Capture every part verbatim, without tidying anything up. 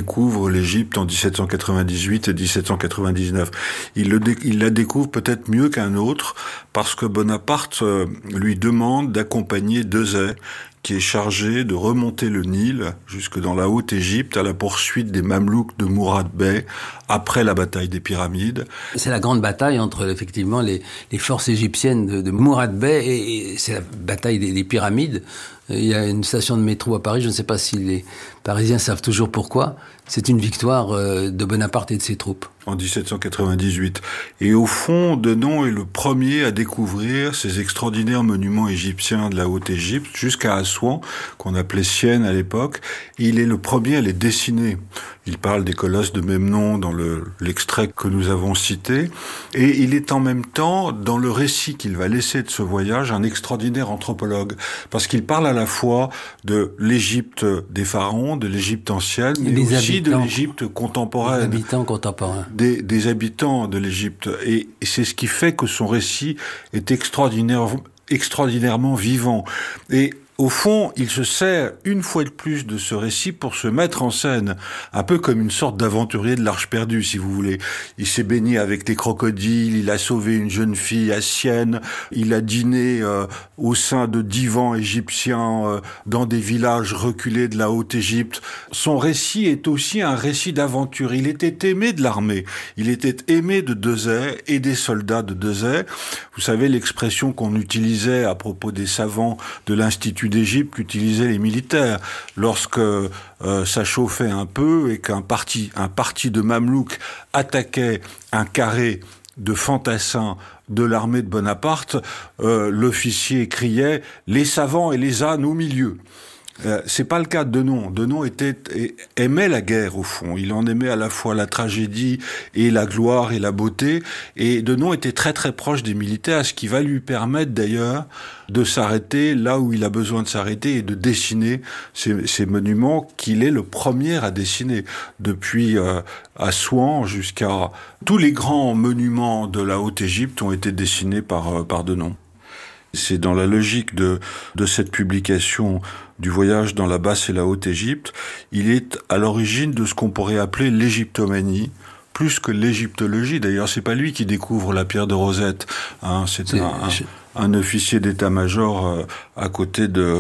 découvre l'Égypte en dix-sept cent quatre-vingt-dix-huit et dix-sept cent quatre-vingt-dix-neuf. Il, le dé- il la découvre peut-être mieux qu'un autre parce que Bonaparte euh, lui demande d'accompagner Dezay, qui est chargé de remonter le Nil jusque dans la Haute-Égypte à la poursuite des Mamelouks de Mourad Bey après la bataille des Pyramides. C'est la grande bataille entre effectivement les, les forces égyptiennes de, de Mourad Bey et, et c'est la bataille des, des Pyramides. Il y a une station de métro à Paris, je ne sais pas si les Parisiens savent toujours pourquoi. C'est une victoire de Bonaparte et de ses troupes. En dix-sept cent quatre-vingt-dix-huit. Et au fond, Denon est le premier à découvrir ces extraordinaires monuments égyptiens de la Haute-Égypte, jusqu'à Assouan, qu'on appelait Sienne à l'époque. Et il est le premier à les dessiner. Il parle des colosses de même nom dans le, l'extrait que nous avons cité. Et il est en même temps, dans le récit qu'il va laisser de ce voyage, un extraordinaire anthropologue. Parce qu'il parle à la fois de l'Égypte des pharaons, de l'Égypte ancienne, mais aussi de l'Égypte contemporaine. Des habitants contemporains. Des, des habitants de l'Égypte. Et, et c'est ce qui fait que son récit est extraordinaire, extraordinairement vivant. Et au fond, il se sert une fois de plus de ce récit pour se mettre en scène, un peu comme une sorte d'aventurier de l'Arche perdue, si vous voulez. Il s'est baigné avec les crocodiles, il a sauvé une jeune fille à Sienne, il a dîné euh, au sein de divans égyptiens euh, dans des villages reculés de la Haute-Égypte. Son récit est aussi un récit d'aventure. Il était aimé de l'armée, il était aimé de Dezay et des soldats de Dezay. Vous savez l'expression qu'on utilisait à propos des savants de l'Institut d'Égypte qu'utilisaient les militaires lorsque euh, ça chauffait un peu et qu'un parti, un parti de Mamelouks attaquait un carré de fantassins de l'armée de Bonaparte, euh, l'officier criait « les savants et les ânes au milieu ». Euh, c'est pas le cas de Denon. Denon était, aimait la guerre au fond. Il en aimait à la fois la tragédie et la gloire et la beauté. Et Denon était très très proche des militaires, ce qui va lui permettre d'ailleurs de s'arrêter là où il a besoin de s'arrêter et de dessiner ces, ces monuments qu'il est le premier à dessiner. Depuis euh, Assouan jusqu'à tous les grands monuments de la Haute-Égypte ont été dessinés par euh, par Denon. C'est dans la logique de, de cette publication du voyage dans la Basse et la Haute-Égypte. Il est à l'origine de ce qu'on pourrait appeler l'égyptomanie, plus que l'égyptologie. D'ailleurs, c'est pas lui qui découvre la pierre de Rosette. Hein, c'est, c'est un, un, je... un officier d'état-major euh, à côté de,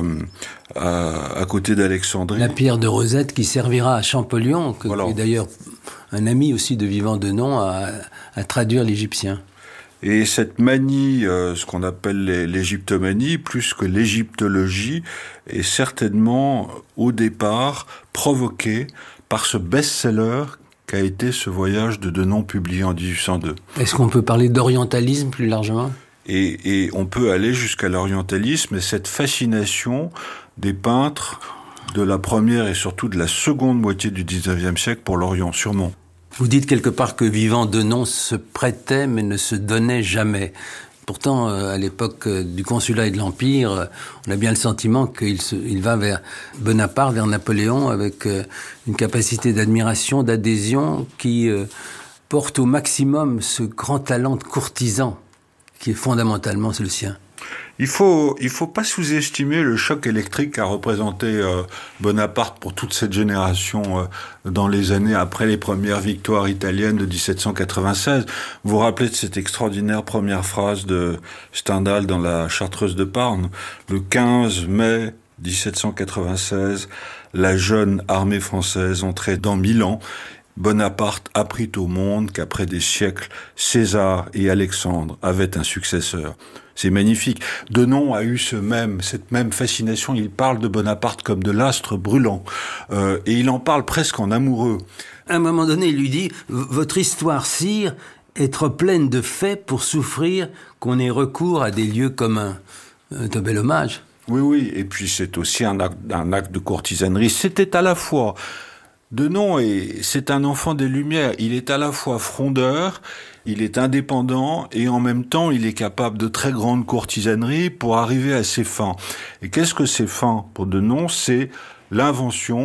à, à côté d'Alexandrie. La pierre de Rosette qui servira à Champollion, que, voilà. Qui est d'ailleurs un ami aussi de Vivant Denon, à, à traduire l'égyptien. Et cette manie, euh, ce qu'on appelle l'égyptomanie, plus que l'égyptologie, est certainement, au départ, provoquée par ce best-seller qu'a été ce voyage de Denon publié en dix-huit cent deux. Est-ce qu'on peut parler d'orientalisme plus largement ? et, et on peut aller jusqu'à l'orientalisme et cette fascination des peintres de la première et surtout de la seconde moitié du dix-neuvième siècle pour l'Orient, sûrement. Vous dites quelque part que Vivant Denon se prêtait mais ne se donnait jamais. Pourtant, à l'époque du Consulat et de l'Empire, on a bien le sentiment qu'il se, il va vers Bonaparte, vers Napoléon, avec une capacité d'admiration, d'adhésion qui porte au maximum ce grand talent de courtisan qui est fondamentalement le sien. Il faut, il faut pas sous-estimer le choc électrique qu'a représenté euh, Bonaparte pour toute cette génération euh, dans les années après les premières victoires italiennes de dix-sept cent quatre-vingt-seize. Vous vous rappelez de cette extraordinaire première phrase de Stendhal dans la Chartreuse de Parme. Le quinze mai dix-sept cent quatre-vingt-seize, la jeune armée française entrait dans Milan. Bonaparte apprit au monde qu'après des siècles, César et Alexandre avaient un successeur. C'est magnifique. Denon a eu ce même, cette même fascination. Il parle de Bonaparte comme de l'astre brûlant. Euh, et il en parle presque en amoureux. À un moment donné, il lui dit « Votre histoire, sire, est trop pleine de faits pour souffrir qu'on ait recours à des lieux communs. » C'est un bel hommage. Oui, oui. Et puis c'est aussi un acte, un acte de courtisanerie. C'était à la fois... Denon, est, c'est un enfant des Lumières. Il est à la fois frondeur, il est indépendant et en même temps, il est capable de très grande courtisanerie pour arriver à ses fins. Et qu'est-ce que ses fins pour Denon ? C'est l'invention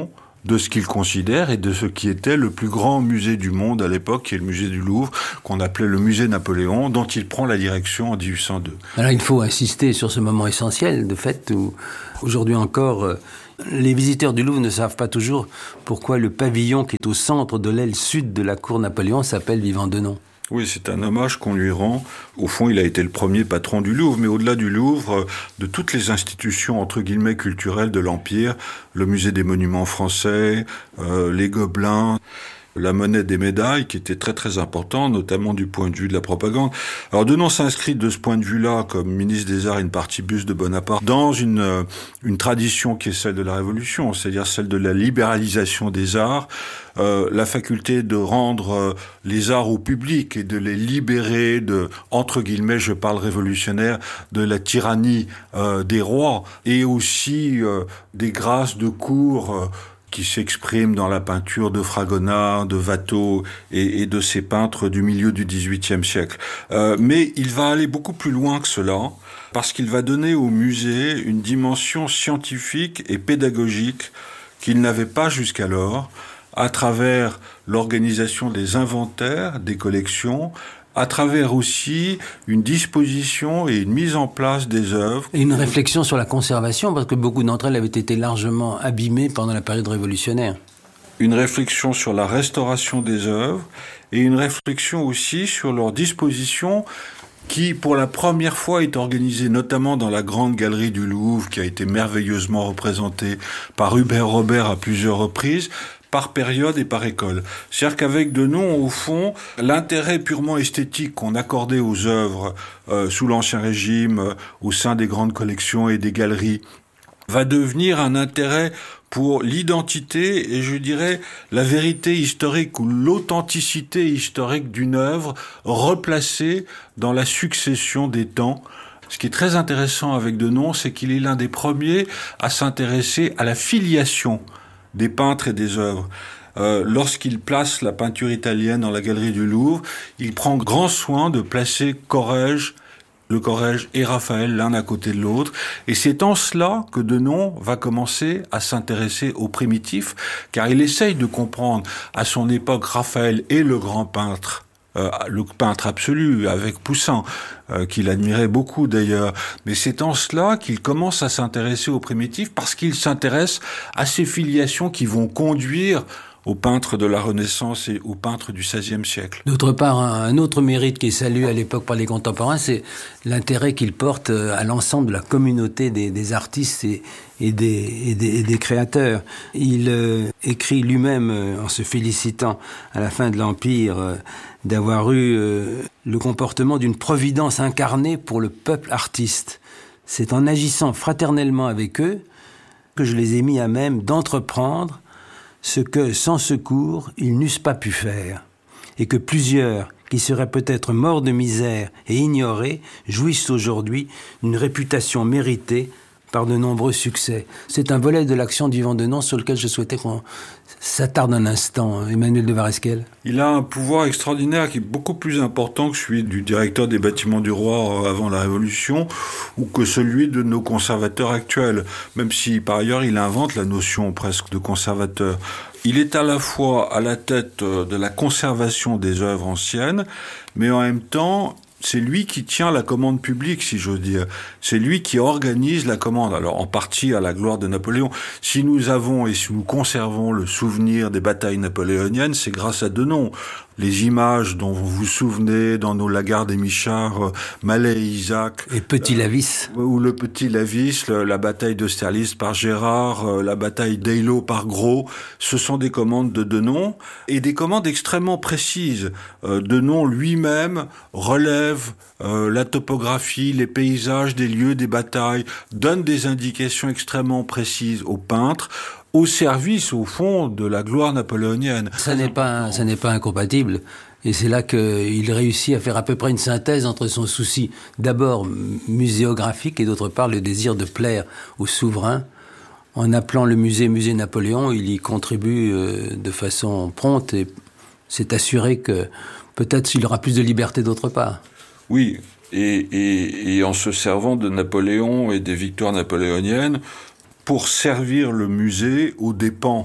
de ce qu'il considère et de ce qui était le plus grand musée du monde à l'époque, qui est le musée du Louvre, qu'on appelait le musée Napoléon, dont il prend la direction en dix-huit cent deux. Alors il faut insister sur ce moment essentiel, de fait, où aujourd'hui encore, euh, les visiteurs du Louvre ne savent pas toujours pourquoi le pavillon qui est au centre de l'aile sud de la cour Napoléon s'appelle Vivant Denon. Oui, c'est un hommage qu'on lui rend. Au fond, il a été le premier patron du Louvre, mais au-delà du Louvre, de toutes les institutions, entre guillemets, culturelles de l'Empire, le musée des monuments français, euh, les Gobelins, la monnaie des médailles, qui était très très important, notamment du point de vue de la propagande. Alors Denon s'inscrit de ce point de vue-là, comme ministre des Arts in partibus de Bonaparte, dans une, une tradition qui est celle de la Révolution, c'est-à-dire celle de la libéralisation des arts, euh, la faculté de rendre euh, les arts au public et de les libérer de, entre guillemets, je parle révolutionnaire, de la tyrannie euh, des rois, et aussi euh, des grâces de cour euh, qui s'exprime dans la peinture de Fragonard, de Watteau et, et de ces peintres du milieu du dix-huitième siècle. Euh, mais il va aller beaucoup plus loin que cela, parce qu'il va donner au musée une dimension scientifique et pédagogique qu'il n'avait pas jusqu'alors, à travers l'organisation des inventaires, des collections, à travers aussi une disposition et une mise en place des œuvres. Et une réflexion sur la conservation, parce que beaucoup d'entre elles avaient été largement abîmées pendant la période révolutionnaire. Une réflexion sur la restauration des œuvres et une réflexion aussi sur leur disposition qui, pour la première fois, est organisée notamment dans la grande galerie du Louvre, qui a été merveilleusement représentée par Hubert Robert à plusieurs reprises, par période et par école. C'est-à-dire qu'avec Denon, au fond, l'intérêt purement esthétique qu'on accordait aux œuvres euh, sous l'Ancien Régime, euh, au sein des grandes collections et des galeries, va devenir un intérêt pour l'identité et je dirais la vérité historique ou l'authenticité historique d'une œuvre replacée dans la succession des temps. Ce qui est très intéressant avec Denon, c'est qu'il est l'un des premiers à s'intéresser à la filiation des peintres et des œuvres. Euh, lorsqu'il place la peinture italienne dans la galerie du Louvre, il prend grand soin de placer Corrège, le Corrège et Raphaël l'un à côté de l'autre. Et c'est en cela que Denon va commencer à s'intéresser aux primitifs, car il essaye de comprendre à son époque Raphaël est le grand peintre, euh, le peintre absolu avec Poussin, euh, qu'il admirait beaucoup d'ailleurs. Mais c'est en cela qu'il commence à s'intéresser aux primitifs, parce qu'il s'intéresse à ces filiations qui vont conduire aux peintres de la Renaissance et aux peintres du seizième siècle. D'autre part, un autre mérite qui est salué à l'époque par les contemporains, c'est l'intérêt qu'il porte à l'ensemble de la communauté des, des artistes et, et, des, et, des, et des créateurs. Il euh, écrit lui-même, euh, en se félicitant à la fin de l'Empire, euh, d'avoir eu euh, le comportement d'une providence incarnée pour le peuple artiste. C'est en agissant fraternellement avec eux que je les ai mis à même d'entreprendre ce que, sans secours, ils n'eussent pas pu faire, et que plusieurs, qui seraient peut-être morts de misère et ignorés, jouissent aujourd'hui d'une réputation méritée par de nombreux succès. C'est un volet de l'action du Vivant Denon sur lequel je souhaitais qu'on s'attarde un instant, Emmanuel de Varesquel. Il a un pouvoir extraordinaire qui est beaucoup plus important que celui du directeur des bâtiments du roi avant la Révolution ou que celui de nos conservateurs actuels, même si par ailleurs il invente la notion presque de conservateur. Il est à la fois à la tête de la conservation des œuvres anciennes, mais en même temps c'est lui qui tient la commande publique, si j'ose dire. C'est lui qui organise la commande. Alors, en partie à la gloire de Napoléon. Si nous avons et si nous conservons le souvenir des batailles napoléoniennes, c'est grâce à Denon. Les images dont vous vous souvenez dans nos Lagarde et Michard, Mallet et Isaac. Et Petit Lavis. Euh, ou le Petit Lavis, le, la bataille d'Austerlitz par Gérard, euh, la bataille d'Eylau par Gros. Ce sont des commandes de Denon et des commandes extrêmement précises. Euh, Denon lui-même relève euh, la topographie, les paysages des lieux des batailles, donne des indications extrêmement précises aux peintres, au service, au fond, de la gloire napoléonienne. Ça n'est pas, ça n'est pas incompatible. Et c'est là qu'il réussit à faire à peu près une synthèse entre son souci, d'abord muséographique, et d'autre part le désir de plaire au souverain. En appelant le musée Musée Napoléon, il y contribue euh, de façon prompte et c'est assuré que peut-être il aura plus de liberté d'autre part. Oui, et, et, et en se servant de Napoléon et des victoires napoléoniennes, pour servir le musée aux dépens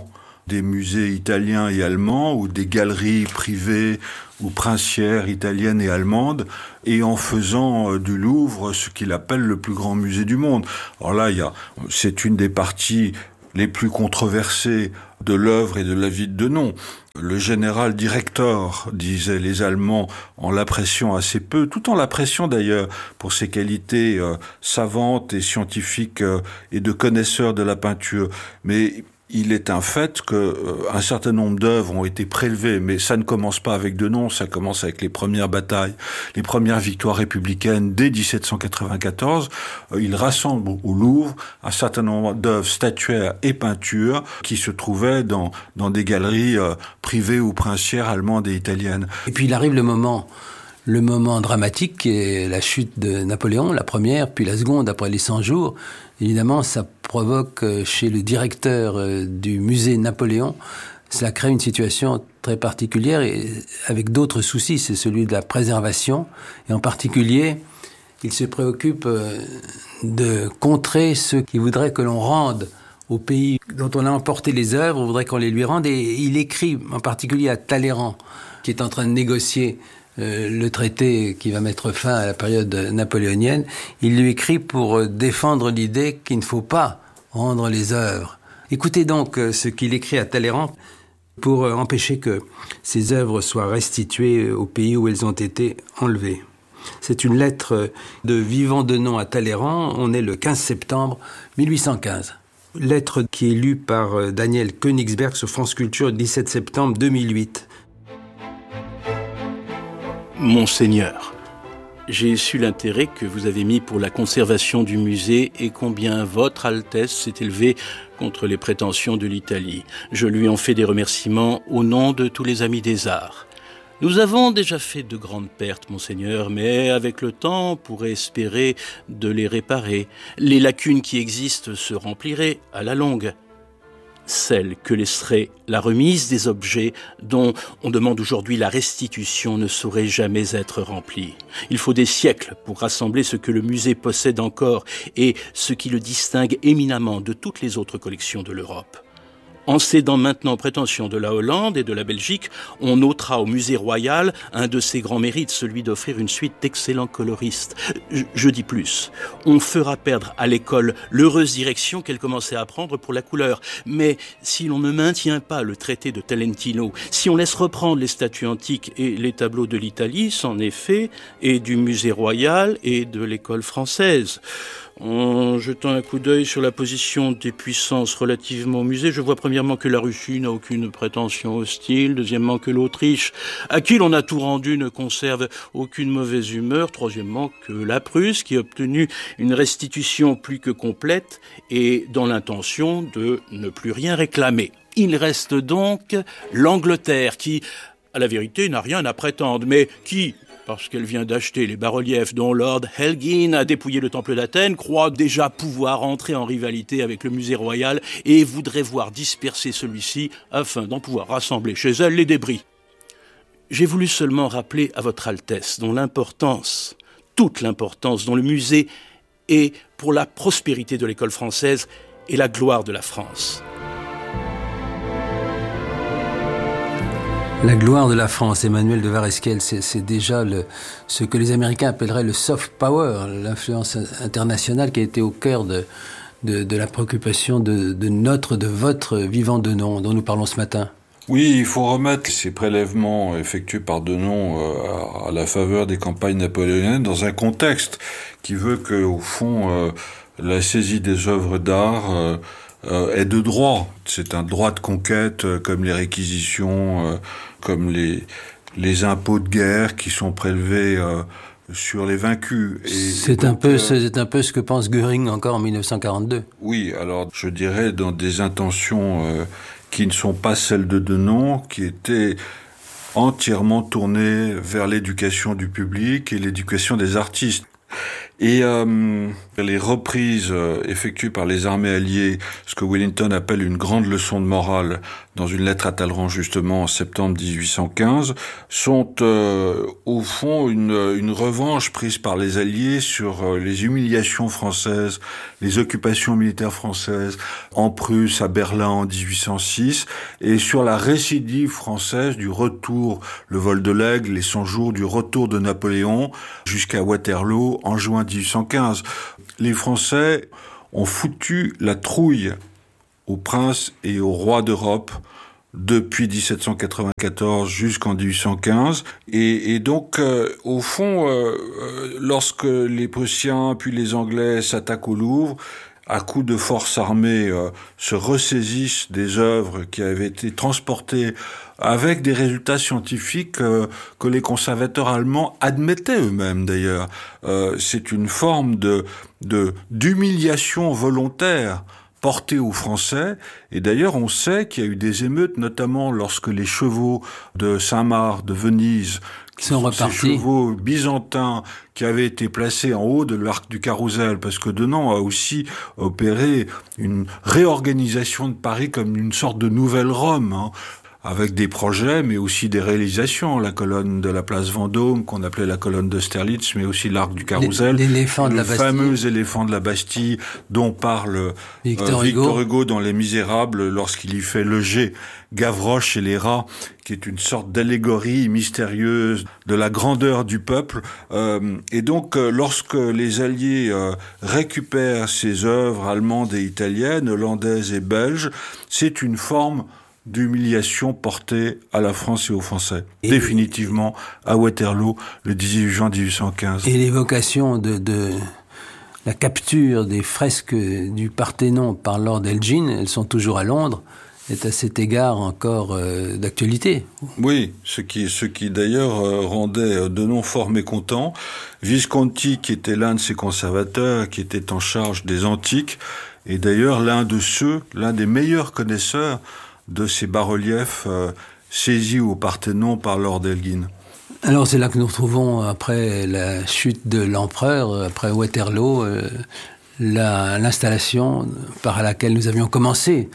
des musées italiens et allemands ou des galeries privées ou princières italiennes et allemandes, et en faisant du Louvre ce qu'il appelle le plus grand musée du monde. Alors là, il y a, c'est une des parties les plus controversées de l'œuvre et de la vie de Denon. Le général directeur, disaient les Allemands, en l'appréciant assez peu, tout en l'appréciant d'ailleurs pour ses qualités euh, savantes et scientifiques euh, et de connaisseur de la peinture. Mais il est un fait que euh, un certain nombre d'œuvres ont été prélevées, mais ça ne commence pas avec Denon, ça commence avec les premières batailles, les premières victoires républicaines dès dix-sept cent quatre-vingt-quatorze. Euh, il rassemble au Louvre un certain nombre d'œuvres statuaires et peintures qui se trouvaient dans dans des galeries euh, privées ou princières allemandes et italiennes. Et puis il arrive le moment le moment dramatique qui est la chute de Napoléon, la première, puis la seconde après les cent jours. Évidemment, ça provoque chez le directeur du musée Napoléon, cela crée une situation très particulière et avec d'autres soucis, c'est celui de la préservation. Et en particulier, il se préoccupe de contrer ceux qui voudraient que l'on rende au pays dont on a emporté les œuvres, voudrait qu'on les lui rende. Et il écrit en particulier à Talleyrand, qui est en train de négocier Euh, le traité qui va mettre fin à la période napoléonienne. Il lui écrit pour défendre l'idée qu'il ne faut pas rendre les œuvres. Écoutez donc ce qu'il écrit à Talleyrand pour empêcher que ces œuvres soient restituées au pays où elles ont été enlevées. C'est une lettre de Vivant Denon à Talleyrand. On est le quinze septembre mille huit cent quinze. Lettre qui est lue par Daniel Königsberg sur France Culture le dix-sept septembre deux mille huit. Monseigneur, j'ai su l'intérêt que vous avez mis pour la conservation du musée et combien votre Altesse s'est élevée contre les prétentions de l'Italie. Je lui en fais des remerciements au nom de tous les amis des arts. Nous avons déjà fait de grandes pertes, Monseigneur, mais avec le temps, on pourrait espérer de les réparer. Les lacunes qui existent se rempliraient à la longue. Celle que laisserait la remise des objets dont on demande aujourd'hui la restitution ne saurait jamais être remplie. Il faut des siècles pour rassembler ce que le musée possède encore et ce qui le distingue éminemment de toutes les autres collections de l'Europe. En cédant maintenant aux prétentions de la Hollande et de la Belgique, on ôtera au musée royal un de ses grands mérites, celui d'offrir une suite d'excellents coloristes. Je, je dis plus, on fera perdre à l'école l'heureuse direction qu'elle commençait à prendre pour la couleur. Mais si l'on ne maintient pas le traité de Tolentino, si on laisse reprendre les statues antiques et les tableaux de l'Italie, c'en est fait, et du musée royal et de l'école française. En jetant un coup d'œil sur la position des puissances relativement au musée, je vois premièrement que la Russie n'a aucune prétention hostile, deuxièmement que l'Autriche, à qui l'on a tout rendu, ne conserve aucune mauvaise humeur, troisièmement que la Prusse, qui a obtenu une restitution plus que complète et dans l'intention de ne plus rien réclamer. Il reste donc l'Angleterre qui, à la vérité, n'a rien à prétendre, mais qui, parce qu'elle vient d'acheter les bas-reliefs dont Lord Elgin a dépouillé le temple d'Athènes, croit déjà pouvoir entrer en rivalité avec le musée royal et voudrait voir disperser celui-ci afin d'en pouvoir rassembler chez elle les débris. J'ai voulu seulement rappeler à votre Altesse dont l'importance, toute l'importance dont le musée est pour la prospérité de l'école française et la gloire de la France. La gloire de la France, Emmanuel de Varesquiel, c'est, c'est déjà le, ce que les Américains appelleraient le soft power, l'influence internationale qui a été au cœur de, de, de la préoccupation de, de notre, de votre Vivant Denon, dont nous parlons ce matin. Oui, il faut remettre ces prélèvements effectués par Denon euh, à la faveur des campagnes napoléoniennes dans un contexte qui veut que, au fond, euh, la saisie des œuvres d'art euh, euh, est de droit. C'est un droit de conquête, euh, comme les réquisitions, euh, comme les les impôts de guerre qui sont prélevés euh, sur les vaincus. Et, c'est, et un donc, peu, euh, c'est un peu ce que pense Göring encore en dix-neuf cent quarante-deux. Oui, alors je dirais dans des intentions euh, qui ne sont pas celles de Denon, qui étaient entièrement tournées vers l'éducation du public et l'éducation des artistes. Et euh, Les reprises euh, effectuées par les armées alliées, ce que Wellington appelle une grande leçon de morale, dans une lettre à Talleyrand justement en septembre dix-huit cent quinze, sont euh, au fond une, une revanche prise par les Alliés sur euh, les humiliations françaises, les occupations militaires françaises en Prusse, à Berlin en dix-huit cent six, et sur la récidive française du retour, le vol de l'Aigle, les cent jours du retour de Napoléon jusqu'à Waterloo en juin dix-huit cent quinze. Les Français ont foutu la trouille aux princes et aux rois d'Europe depuis dix-sept cent quatre-vingt-quatorze jusqu'en dix-huit cent quinze. Et, et donc, euh, au fond, euh, lorsque les Prussiens puis les Anglais s'attaquent au Louvre, à coups de forces armées, euh, se ressaisissent des œuvres qui avaient été transportées avec des résultats scientifiques euh, que les conservateurs allemands admettaient eux-mêmes d'ailleurs. Euh, c'est une forme de, de d'humiliation volontaire porté aux Français. Et d'ailleurs, on sait qu'il y a eu des émeutes, notamment lorsque les chevaux de Saint-Marc, de Venise, qui sont repartis, ces chevaux byzantins qui avaient été placés en haut de l'arc du Carrousel, parce que Denon a aussi opéré une réorganisation de Paris comme une sorte de nouvelle Rome, hein, avec des projets, mais aussi des réalisations. La colonne de la place Vendôme, qu'on appelait la colonne d'Austerlitz, mais aussi l'arc du Carrousel. L'éléphant de la Bastille. Le fameux éléphant de la Bastille, dont parle Victor, euh, Victor Hugo. Hugo dans Les Misérables, lorsqu'il y fait le jet Gavroche et les rats, qui est une sorte d'allégorie mystérieuse de la grandeur du peuple. Euh, et donc, euh, lorsque les Alliés euh, récupèrent ces œuvres allemandes et italiennes, hollandaises et belges, c'est une forme d'humiliation portée à la France et aux Français. Et définitivement à Waterloo, le dix-huit juin dix-huit cent quinze. Et l'évocation de, de la capture des fresques du Parthénon par Lord Elgin, elles sont toujours à Londres, est à cet égard encore euh, d'actualité. Oui, ce qui, ce qui d'ailleurs euh, rendait Denon fort mécontent. Visconti, qui était l'un de ses conservateurs, qui était en charge des antiques, et d'ailleurs l'un de ceux, l'un des meilleurs connaisseurs de ces bas-reliefs euh, saisis au Parthénon par Lord Elgin. Alors c'est là que nous retrouvons, après la chute de l'empereur, après Waterloo, euh, la, l'installation par laquelle nous avions commencé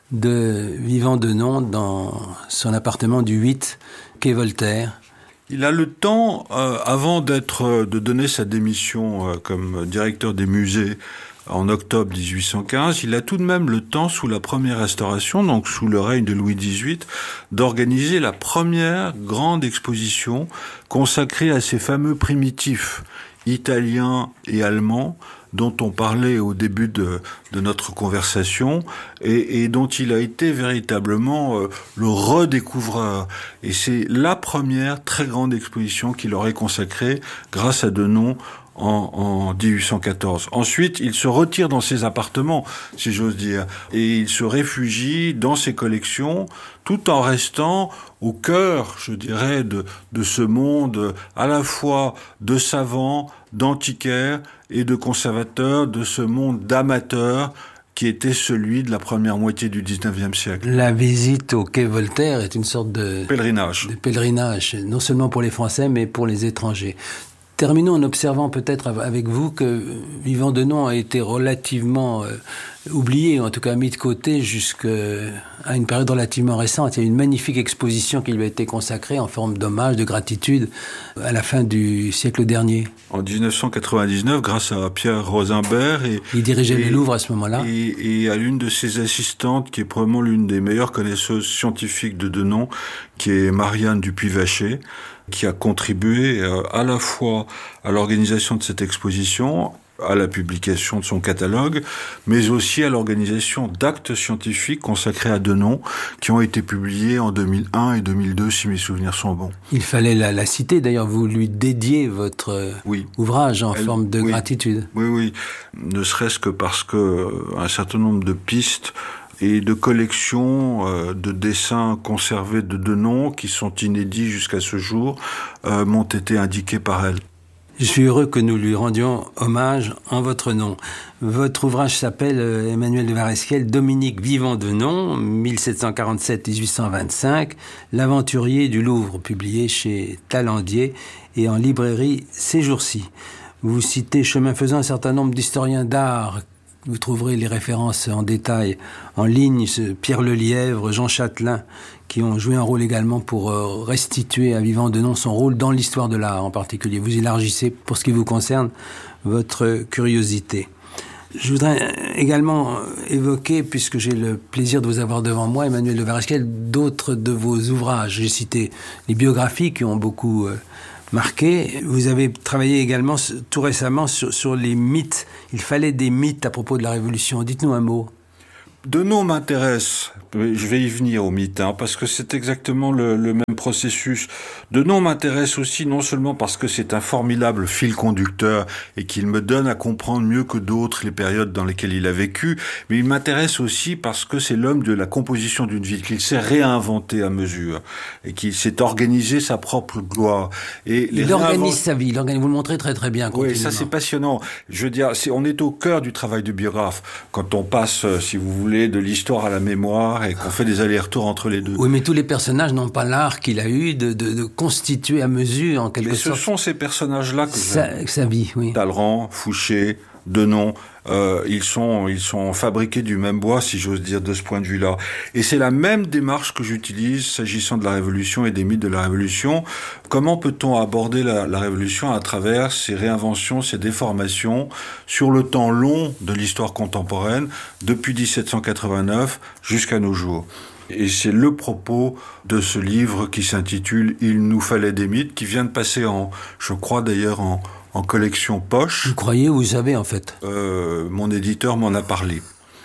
de Vivant Denon dans son appartement du huit, quai Voltaire. Il a le temps, euh, avant d'être, de donner sa démission euh, comme directeur des musées, en octobre dix-huit cent quinze, il a tout de même le temps, sous la première Restauration, donc sous le règne de Louis dix-huit, d'organiser la première grande exposition consacrée à ces fameux primitifs italiens et allemands dont on parlait au début de, de notre conversation et, et dont il a été véritablement euh, le redécouvreur. Et c'est la première très grande exposition qu'il aurait consacrée grâce à Denon En, en dix-huit cent quatorze. Ensuite, il se retire dans ses appartements, si j'ose dire, et il se réfugie dans ses collections, tout en restant au cœur, je dirais, de, de ce monde à la fois de savants, d'antiquaires et de conservateurs, de ce monde d'amateurs qui était celui de la première moitié du dix-neuvième siècle. La visite au quai Voltaire est une sorte de pèlerinage, de pèlerinage, non seulement pour les Français, mais pour les étrangers. Terminons en observant peut-être avec vous que Vivant Denon a été relativement euh, oublié, en tout cas mis de côté jusqu'à une période relativement récente. Il y a une magnifique exposition qui lui a été consacrée en forme d'hommage, de gratitude à la fin du siècle dernier. En dix-neuf cent quatre-vingt-dix-neuf, grâce à Pierre Rosenberg. Et, Il dirigeait et, le Louvre à ce moment-là. Et, et à l'une de ses assistantes, qui est probablement l'une des meilleures connaisseuses scientifiques de Denon, qui est Marianne Dupuy-Vacher, qui a contribué à la fois à l'organisation de cette exposition, à la publication de son catalogue, mais aussi à l'organisation d'actes scientifiques consacrés à Denon, qui ont été publiés en deux mille un et deux mille deux, si mes souvenirs sont bons. Il fallait la, la citer, d'ailleurs, vous lui dédiez votre oui. ouvrage en Elle, forme de oui. gratitude. Oui, oui, ne serait-ce que parce que un certain nombre de pistes et de collections euh, de dessins conservés de Denon, qui sont inédits jusqu'à ce jour, euh, m'ont été indiqués par elle. Je suis heureux que nous lui rendions hommage en votre nom. Votre ouvrage s'appelle, euh, Emmanuel de Varesquiel, Dominique Vivant Denon, mille sept cent quarante-sept à dix-huit cent vingt-cinq, L'aventurier du Louvre, publié chez Talandier et en librairie ces jours-ci. Vous citez, chemin faisant, un certain nombre d'historiens d'art. Vous trouverez les références en détail en ligne, Pierre Lelièvre, Jean Châtelain, qui ont joué un rôle également pour restituer à Vivant Denon son rôle dans l'histoire de l'art en particulier. Vous élargissez, pour ce qui vous concerne, votre curiosité. Je voudrais également évoquer, puisque j'ai le plaisir de vous avoir devant moi, Emmanuel de Varesquel, d'autres de vos ouvrages. J'ai cité les biographies qui ont beaucoup marqué. Vous avez travaillé également tout récemment sur, sur les mythes. Il fallait des mythes à propos de la Révolution. Dites-nous un mot. Denon m'intéresse, je vais y venir au mythe, hein, parce que c'est exactement le, le même processus. Denon m'intéresse aussi non seulement parce que c'est un formidable fil conducteur et qu'il me donne à comprendre mieux que d'autres les périodes dans lesquelles il a vécu, mais il m'intéresse aussi parce que c'est l'homme de la composition d'une ville, qu'il s'est réinventé à mesure et qu'il s'est organisé sa propre gloire. Et il organise réinvent... sa vie, il organise, vous le montrez très très bien. Oui, ça c'est passionnant. Je veux dire, c'est, on est au cœur du travail du biographe quand on passe, si vous voulez, de l'histoire à la mémoire et qu'on fait des allers-retours entre les deux. Oui, mais tous les personnages n'ont pas l'art qu'il a eu de, de, de constituer à mesure, en quelque mais sorte. Ce sont ces personnages-là que sa, sa vie, oui. Talleyrand, Fouché, Denon, euh, ils sont ils sont fabriqués du même bois, si j'ose dire, de ce point de vue-là. Et c'est la même démarche que j'utilise s'agissant de la Révolution et des mythes de la Révolution. Comment peut-on aborder la, la Révolution à travers ces réinventions, ces déformations sur le temps long de l'histoire contemporaine, depuis dix-sept cent quatre-vingt-neuf jusqu'à nos jours? Et c'est le propos de ce livre qui s'intitule « Il nous fallait des mythes », qui vient de passer en, je crois d'ailleurs, en en collection poche. Vous croyez ou vous savez, en fait euh, Mon éditeur m'en a parlé.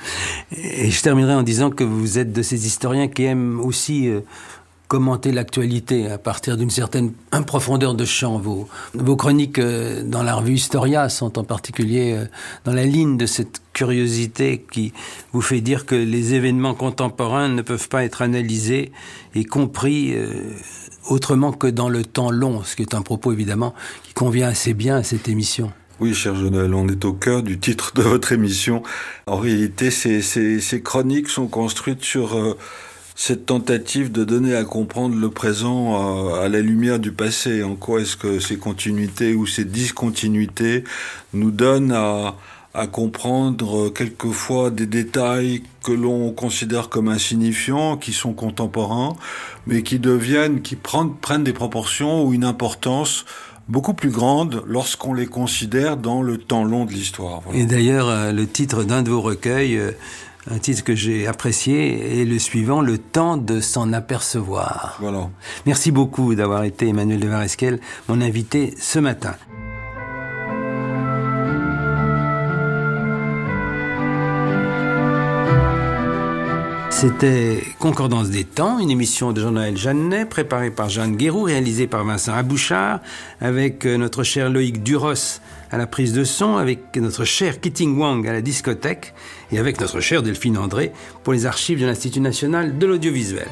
Et je terminerai en disant que vous êtes de ces historiens qui aiment aussi euh, commenter l'actualité à partir d'une certaine profondeur de champ. Vos, vos chroniques euh, dans la revue Historia sont en particulier euh, dans la ligne de cette curiosité qui vous fait dire que les événements contemporains ne peuvent pas être analysés et compris euh, autrement que dans le temps long, ce qui est un propos évidemment qui convient assez bien à cette émission. Oui, cher Jonel, on est au cœur du titre de votre émission. En réalité, ces, ces, ces chroniques sont construites sur euh, cette tentative de donner à comprendre le présent à, à la lumière du passé. En quoi est-ce que ces continuités ou ces discontinuités nous donnent à, à comprendre quelquefois des détails que l'on considère comme insignifiants, qui sont contemporains, mais qui deviennent, qui prennent, prennent des proportions ou une importance beaucoup plus grande lorsqu'on les considère dans le temps long de l'histoire. Voilà. Et d'ailleurs, euh, le titre d'un de vos recueils, euh, un titre que j'ai apprécié, est le suivant, « Le temps de s'en apercevoir ». Voilà. Merci beaucoup d'avoir été, Emmanuel de Varesquel, mon invité ce matin. C'était Concordance des temps, une émission de Jean-Noël Jeannet, préparée par Jeanne Guéroux, réalisée par Vincent Abouchard, avec notre cher Loïc Duros à la prise de son, avec notre cher Keating Wang à la discothèque, et avec notre cher Delphine André pour les archives de l'Institut national de l'audiovisuel.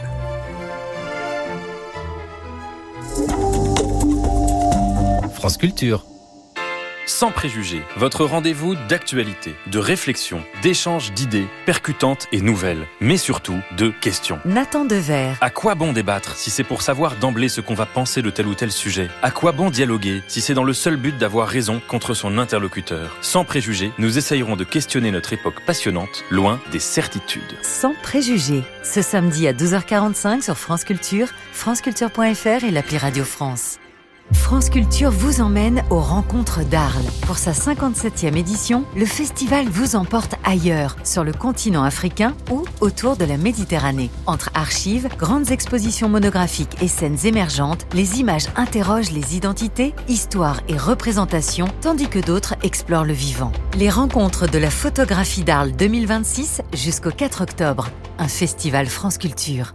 France Culture. Sans préjugés, votre rendez-vous d'actualité, de réflexion, d'échange d'idées percutantes et nouvelles, mais surtout de questions. Nathan Dever. À quoi bon débattre si c'est pour savoir d'emblée ce qu'on va penser de tel ou tel sujet? À quoi bon dialoguer si c'est dans le seul but d'avoir raison contre son interlocuteur? Sans préjugés, nous essayerons de questionner notre époque passionnante, loin des certitudes. Sans préjugés, ce samedi à douze heures quarante-cinq sur France Culture, franceculture point f r et l'appli Radio France. France Culture vous emmène aux rencontres d'Arles. Pour sa cinquante-septième édition, le festival vous emporte ailleurs, sur le continent africain ou autour de la Méditerranée. Entre archives, grandes expositions monographiques et scènes émergentes, les images interrogent les identités, histoires et représentations, tandis que d'autres explorent le vivant. Les rencontres de la photographie d'Arles deux mille vingt-six jusqu'au quatre octobre. Un festival France Culture.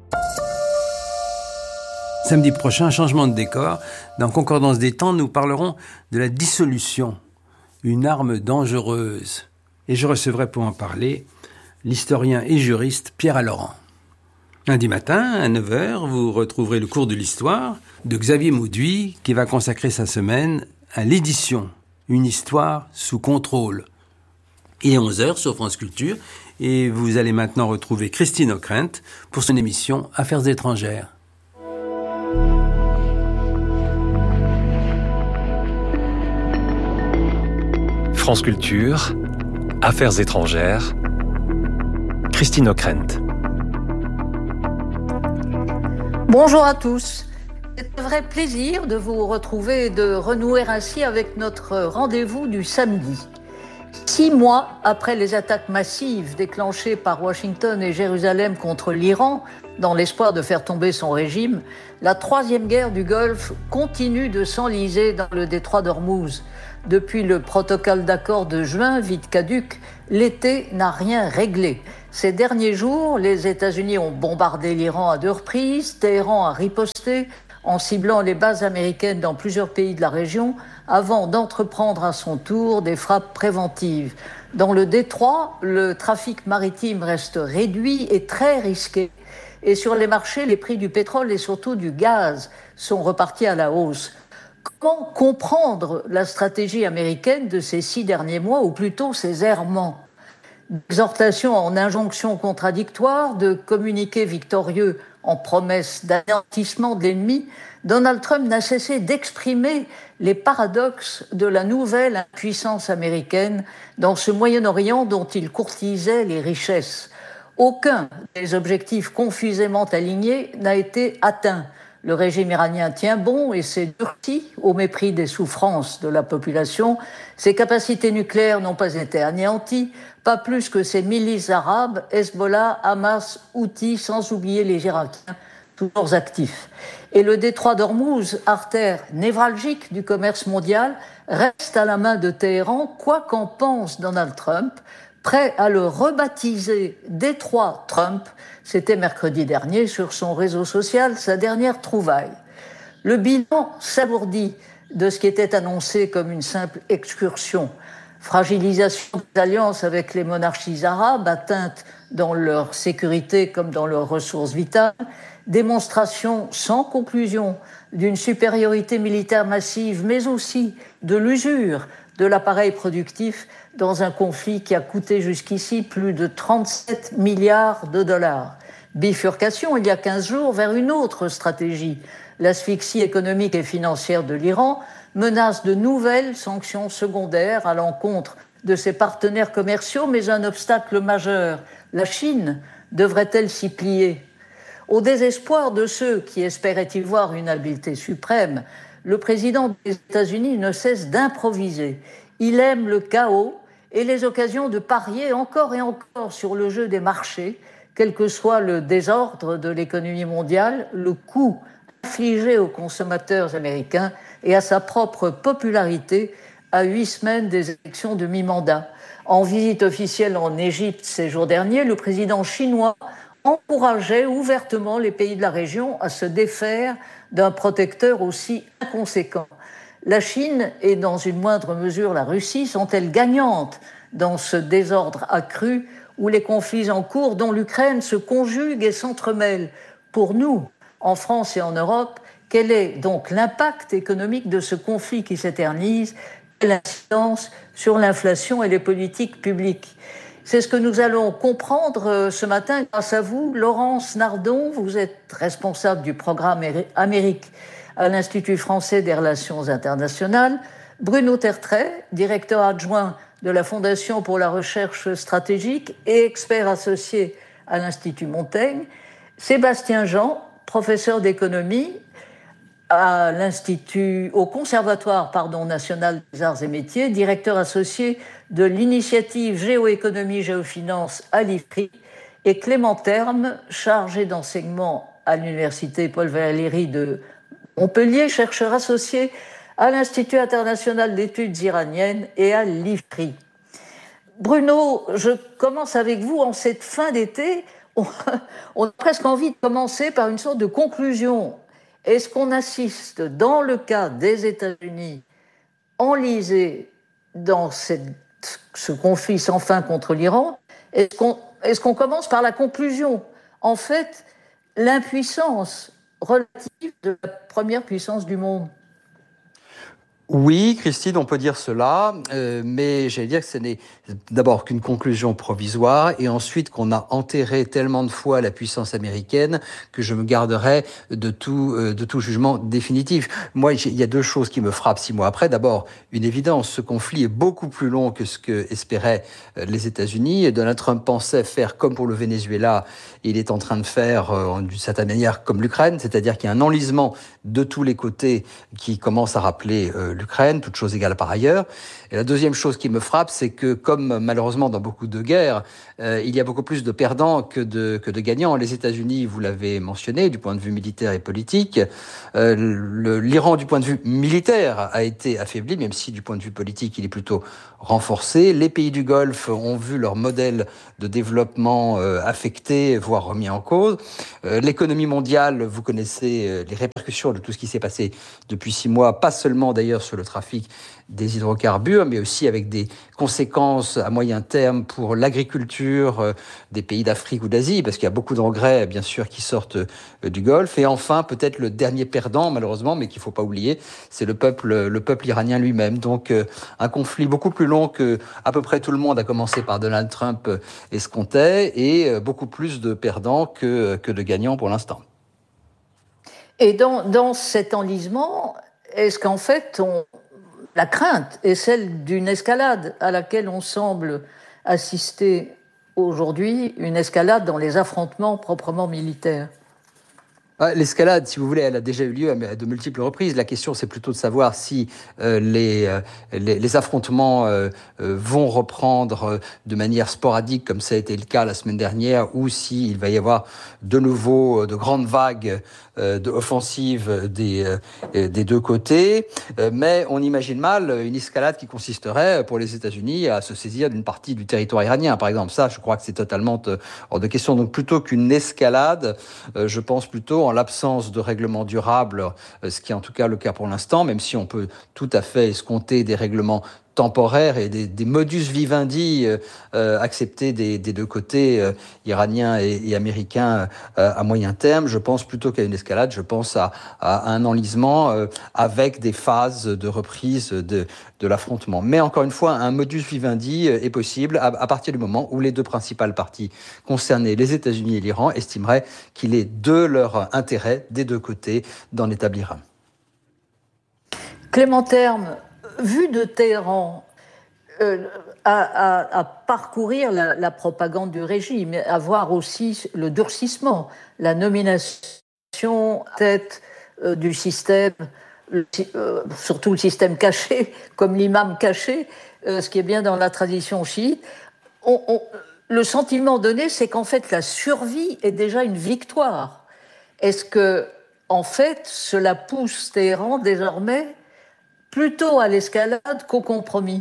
Samedi prochain, changement de décor. Dans Concordance des temps, nous parlerons de la dissolution, une arme dangereuse. Et je recevrai pour en parler l'historien et juriste Pierre Alorand. Lundi matin, à neuf heures, vous retrouverez le cours de l'histoire de Xavier Mauduit, qui va consacrer sa semaine à l'édition, une histoire sous contrôle. Et à onze heures sur France Culture, et vous allez maintenant retrouver Christine Ockrent pour son émission Affaires étrangères. France Culture, Affaires étrangères, Christine Ockrent. Bonjour à tous. C'est un vrai plaisir de vous retrouver et de renouer ainsi avec notre rendez-vous du samedi. Six mois après les attaques massives déclenchées par Washington et Jérusalem contre l'Iran, dans l'espoir de faire tomber son régime, la troisième guerre du Golfe continue de s'enliser dans le détroit d'Ormuz. Depuis le protocole d'accord de juin, vite caduc, l'été n'a rien réglé. Ces derniers jours, les États-Unis ont bombardé l'Iran à deux reprises, Téhéran a riposté en ciblant les bases américaines dans plusieurs pays de la région avant d'entreprendre à son tour des frappes préventives. Dans le détroit, le trafic maritime reste réduit et très risqué. Et sur les marchés, les prix du pétrole et surtout du gaz sont repartis à la hausse. Comment comprendre la stratégie américaine de ces six derniers mois, ou plutôt ses errements ? D'exhortation en injonctions contradictoires, de communiqués victorieux en promesses d'anéantissement de l'ennemi, Donald Trump n'a cessé d'exprimer les paradoxes de la nouvelle impuissance américaine dans ce Moyen-Orient dont il courtisait les richesses. Aucun des objectifs confusément alignés n'a été atteint. Le régime iranien tient bon et s'est durci au mépris des souffrances de la population. Ses capacités nucléaires n'ont pas été anéanties, pas plus que ses milices arabes, Hezbollah, Hamas, Houthis, sans oublier les Irakiens, toujours actifs. Et le détroit d'Ormuz, artère névralgique du commerce mondial, reste à la main de Téhéran, quoi qu'en pense Donald Trump, prêt à le rebaptiser détroit Trump. C'était mercredi dernier sur son réseau social, sa dernière trouvaille. Le bilan s'alourdit de ce qui était annoncé comme une simple excursion. Fragilisation des alliances avec les monarchies arabes, atteintes dans leur sécurité comme dans leurs ressources vitales, démonstration sans conclusion d'une supériorité militaire massive, mais aussi de l'usure de l'appareil productif dans un conflit qui a coûté jusqu'ici plus de trente-sept milliards de dollars. Bifurcation, il y a quinze jours, vers une autre stratégie. L'asphyxie économique et financière de l'Iran menace de nouvelles sanctions secondaires à l'encontre de ses partenaires commerciaux, mais un obstacle majeur. La Chine devrait-elle s'y plier ? Au désespoir de ceux qui espéraient y voir une habileté suprême, le président des États-Unis ne cesse d'improviser. Il aime le chaos et les occasions de parier encore et encore sur le jeu des marchés, quel que soit le désordre de l'économie mondiale, le coût infligé aux consommateurs américains et à sa propre popularité à huit semaines des élections de mi-mandat. En visite officielle en Égypte ces jours derniers, le président chinois encourageait ouvertement les pays de la région à se défaire d'un protecteur aussi inconséquent. La Chine et dans une moindre mesure la Russie sont-elles gagnantes dans ce désordre accru où les conflits en cours, dont l'Ukraine, se conjuguent et s'entremêlent? Pour nous, en France et en Europe, quel est donc l'impact économique de ce conflit qui s'éternise? Quelle incidence sur l'inflation et les politiques publiques? C'est ce que nous allons comprendre ce matin grâce à vous. Laurence Nardon, vous êtes responsable du programme Amérique à l'Institut français des relations internationales. Bruno Tertrais, directeur adjoint de la Fondation pour la recherche stratégique et expert associé à l'Institut Montaigne. Sébastien Jean, professeur d'économie à l'Institut, au Conservatoire pardon, national des arts et métiers, directeur associé de l'initiative Géoéconomie Géofinance à l'I F P R I, et Clément Terme, chargé d'enseignement à l'Université Paul Valéry de Montpellier, chercheur associé à l'Institut international d'études iraniennes et à l'I F P R I. Bruno, je commence avec vous en cette fin d'été. On, on a presque envie de commencer par une sorte de conclusion. Est-ce qu'on assiste, dans le cas des États-Unis, enlisés dans cette, ce conflit sans fin contre l'Iran, est-ce qu'on, est-ce qu'on commence par la conclusion? En fait, l'impuissance relative de la première puissance du monde. Oui, Christine, on peut dire cela, euh, mais j'allais dire que ce n'est d'abord qu'une conclusion provisoire et ensuite qu'on a enterré tellement de fois la puissance américaine que je me garderai de tout, euh, de tout jugement définitif. Moi, il y a deux choses qui me frappent six mois après. D'abord, une évidence, ce conflit est beaucoup plus long que ce que espéraient euh, les États-Unis. Donald Trump pensait faire comme pour le Venezuela, il est en train de faire euh, d'une certaine manière comme l'Ukraine, c'est-à-dire qu'il y a un enlisement de tous les côtés qui commence à rappeler euh, l'Ukraine, toute chose égale par ailleurs. Et la deuxième chose qui me frappe, c'est que comme malheureusement dans beaucoup de guerres, euh, il y a beaucoup plus de perdants que de, que de gagnants. Les États-Unis, vous l'avez mentionné, du point de vue militaire et politique, euh, le, l'Iran du point de vue militaire a été affaibli, même si du point de vue politique, il est plutôt renforcé. Les pays du Golfe ont vu leur modèle de développement euh, affecté, voire remis en cause. Euh, l'économie mondiale, vous connaissez euh, les répercussions de tout ce qui s'est passé depuis six mois, pas seulement d'ailleurs sur le trafic des hydrocarbures, mais aussi avec des conséquences à moyen terme pour l'agriculture euh, des pays d'Afrique ou d'Asie, parce qu'il y a beaucoup d'engrais, bien sûr, qui sortent euh, du Golfe. Et enfin, peut-être le dernier perdant, malheureusement, mais qu'il ne faut pas oublier, c'est le peuple, le peuple iranien lui-même. Donc, euh, un conflit beaucoup plus long que à peu près tout le monde, à commencer par Donald Trump, euh, escomptait, et euh, beaucoup plus de perdants que, que de gagnants pour l'instant. Et dans, dans cet enlisement, est-ce qu'en fait, on, la crainte est celle d'une escalade à laquelle on semble assister aujourd'hui, une escalade dans les affrontements proprement militaires? L'escalade, si vous voulez, elle a déjà eu lieu à de multiples reprises. La question, c'est plutôt de savoir si euh, les, euh, les, les affrontements euh, euh, vont reprendre euh, de manière sporadique, comme ça a été le cas la semaine dernière, ou s'il va y avoir de nouveau euh, de grandes vagues euh, de offensives des, euh, des deux côtés. Euh, mais on imagine mal une escalade qui consisterait pour les États-Unis à se saisir d'une partie du territoire iranien, par exemple. Ça, je crois que c'est totalement euh, hors de question. Donc, plutôt qu'une escalade, euh, je pense plutôt en l'absence de règlements durables, ce qui est en tout cas le cas pour l'instant, même si on peut tout à fait escompter des règlements temporaires et des, des modus vivendi euh, acceptés des, des deux côtés, euh, iraniens et, et américains, euh, à moyen terme. Je pense plutôt qu'à une escalade, je pense à, à un enlisement euh, avec des phases de reprise de, de l'affrontement. Mais encore une fois, un modus vivendi est possible à, à partir du moment où les deux principales parties concernées, les États-Unis et l'Iran, estimeraient qu'il est de leur intérêt, des deux côtés, d'en établir un. Clément Terme, vu de Téhéran, euh, à, à, à parcourir la, la propagande du régime, à voir aussi le durcissement, la nomination à tête euh, du système, le, euh, surtout le système caché, comme l'imam caché, euh, ce qui est bien dans la tradition chiite, on, on, le sentiment donné, c'est qu'en fait, la survie est déjà une victoire. Est-ce que, en fait, cela pousse Téhéran désormais plutôt à l'escalade qu'au compromis?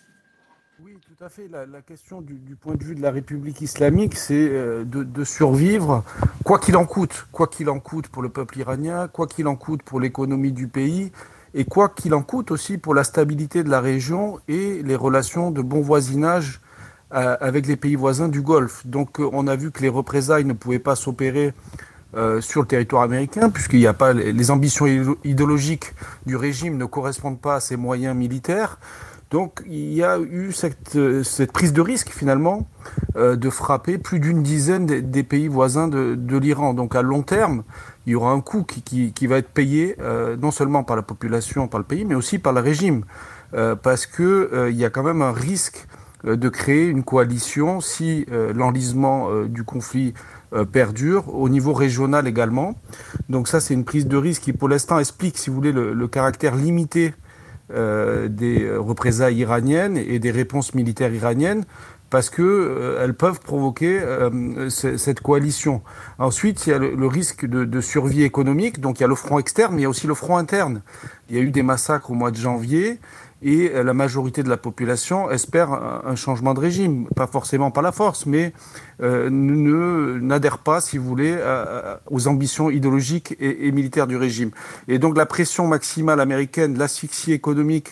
Oui, tout à fait. La, la question du, du point de vue de la République islamique, c'est euh, de, de survivre, quoi qu'il en coûte, quoi qu'il en coûte pour le peuple iranien, quoi qu'il en coûte pour l'économie du pays, et quoi qu'il en coûte aussi pour la stabilité de la région et les relations de bon voisinage euh, avec les pays voisins du Golfe. Donc euh, on a vu que les représailles ne pouvaient pas s'opérer Euh, sur le territoire américain, puisqu'il n'y a pas les ambitions idéologiques du régime ne correspondent pas à ses moyens militaires. Donc il y a eu cette, cette prise de risque finalement euh, de frapper plus d'une dizaine des, des pays voisins de, de l'Iran. Donc à long terme, il y aura un coût qui, qui, qui va être payé euh, non seulement par la population, par le pays, mais aussi par le régime, euh, parce que euh, il y a quand même un risque euh, de créer une coalition si euh, l'enlisement euh, du conflit Euh, perdure, au niveau régional également. Donc ça, c'est une prise de risque qui, pour l'instant, explique, si vous voulez, le, le caractère limité euh, des représailles iraniennes et des réponses militaires iraniennes, parce que euh, elles peuvent provoquer euh, c- cette coalition. Ensuite, il y a le, le risque de, de survie économique, donc il y a le front externe, mais il y a aussi le front interne. Il y a eu des massacres au mois de janvier, et la majorité de la population espère un changement de régime, pas forcément par la force, mais euh, ne, n'adhère pas, si vous voulez, à, à, aux ambitions idéologiques et, et militaires du régime. Et donc la pression maximale américaine, l'asphyxie économique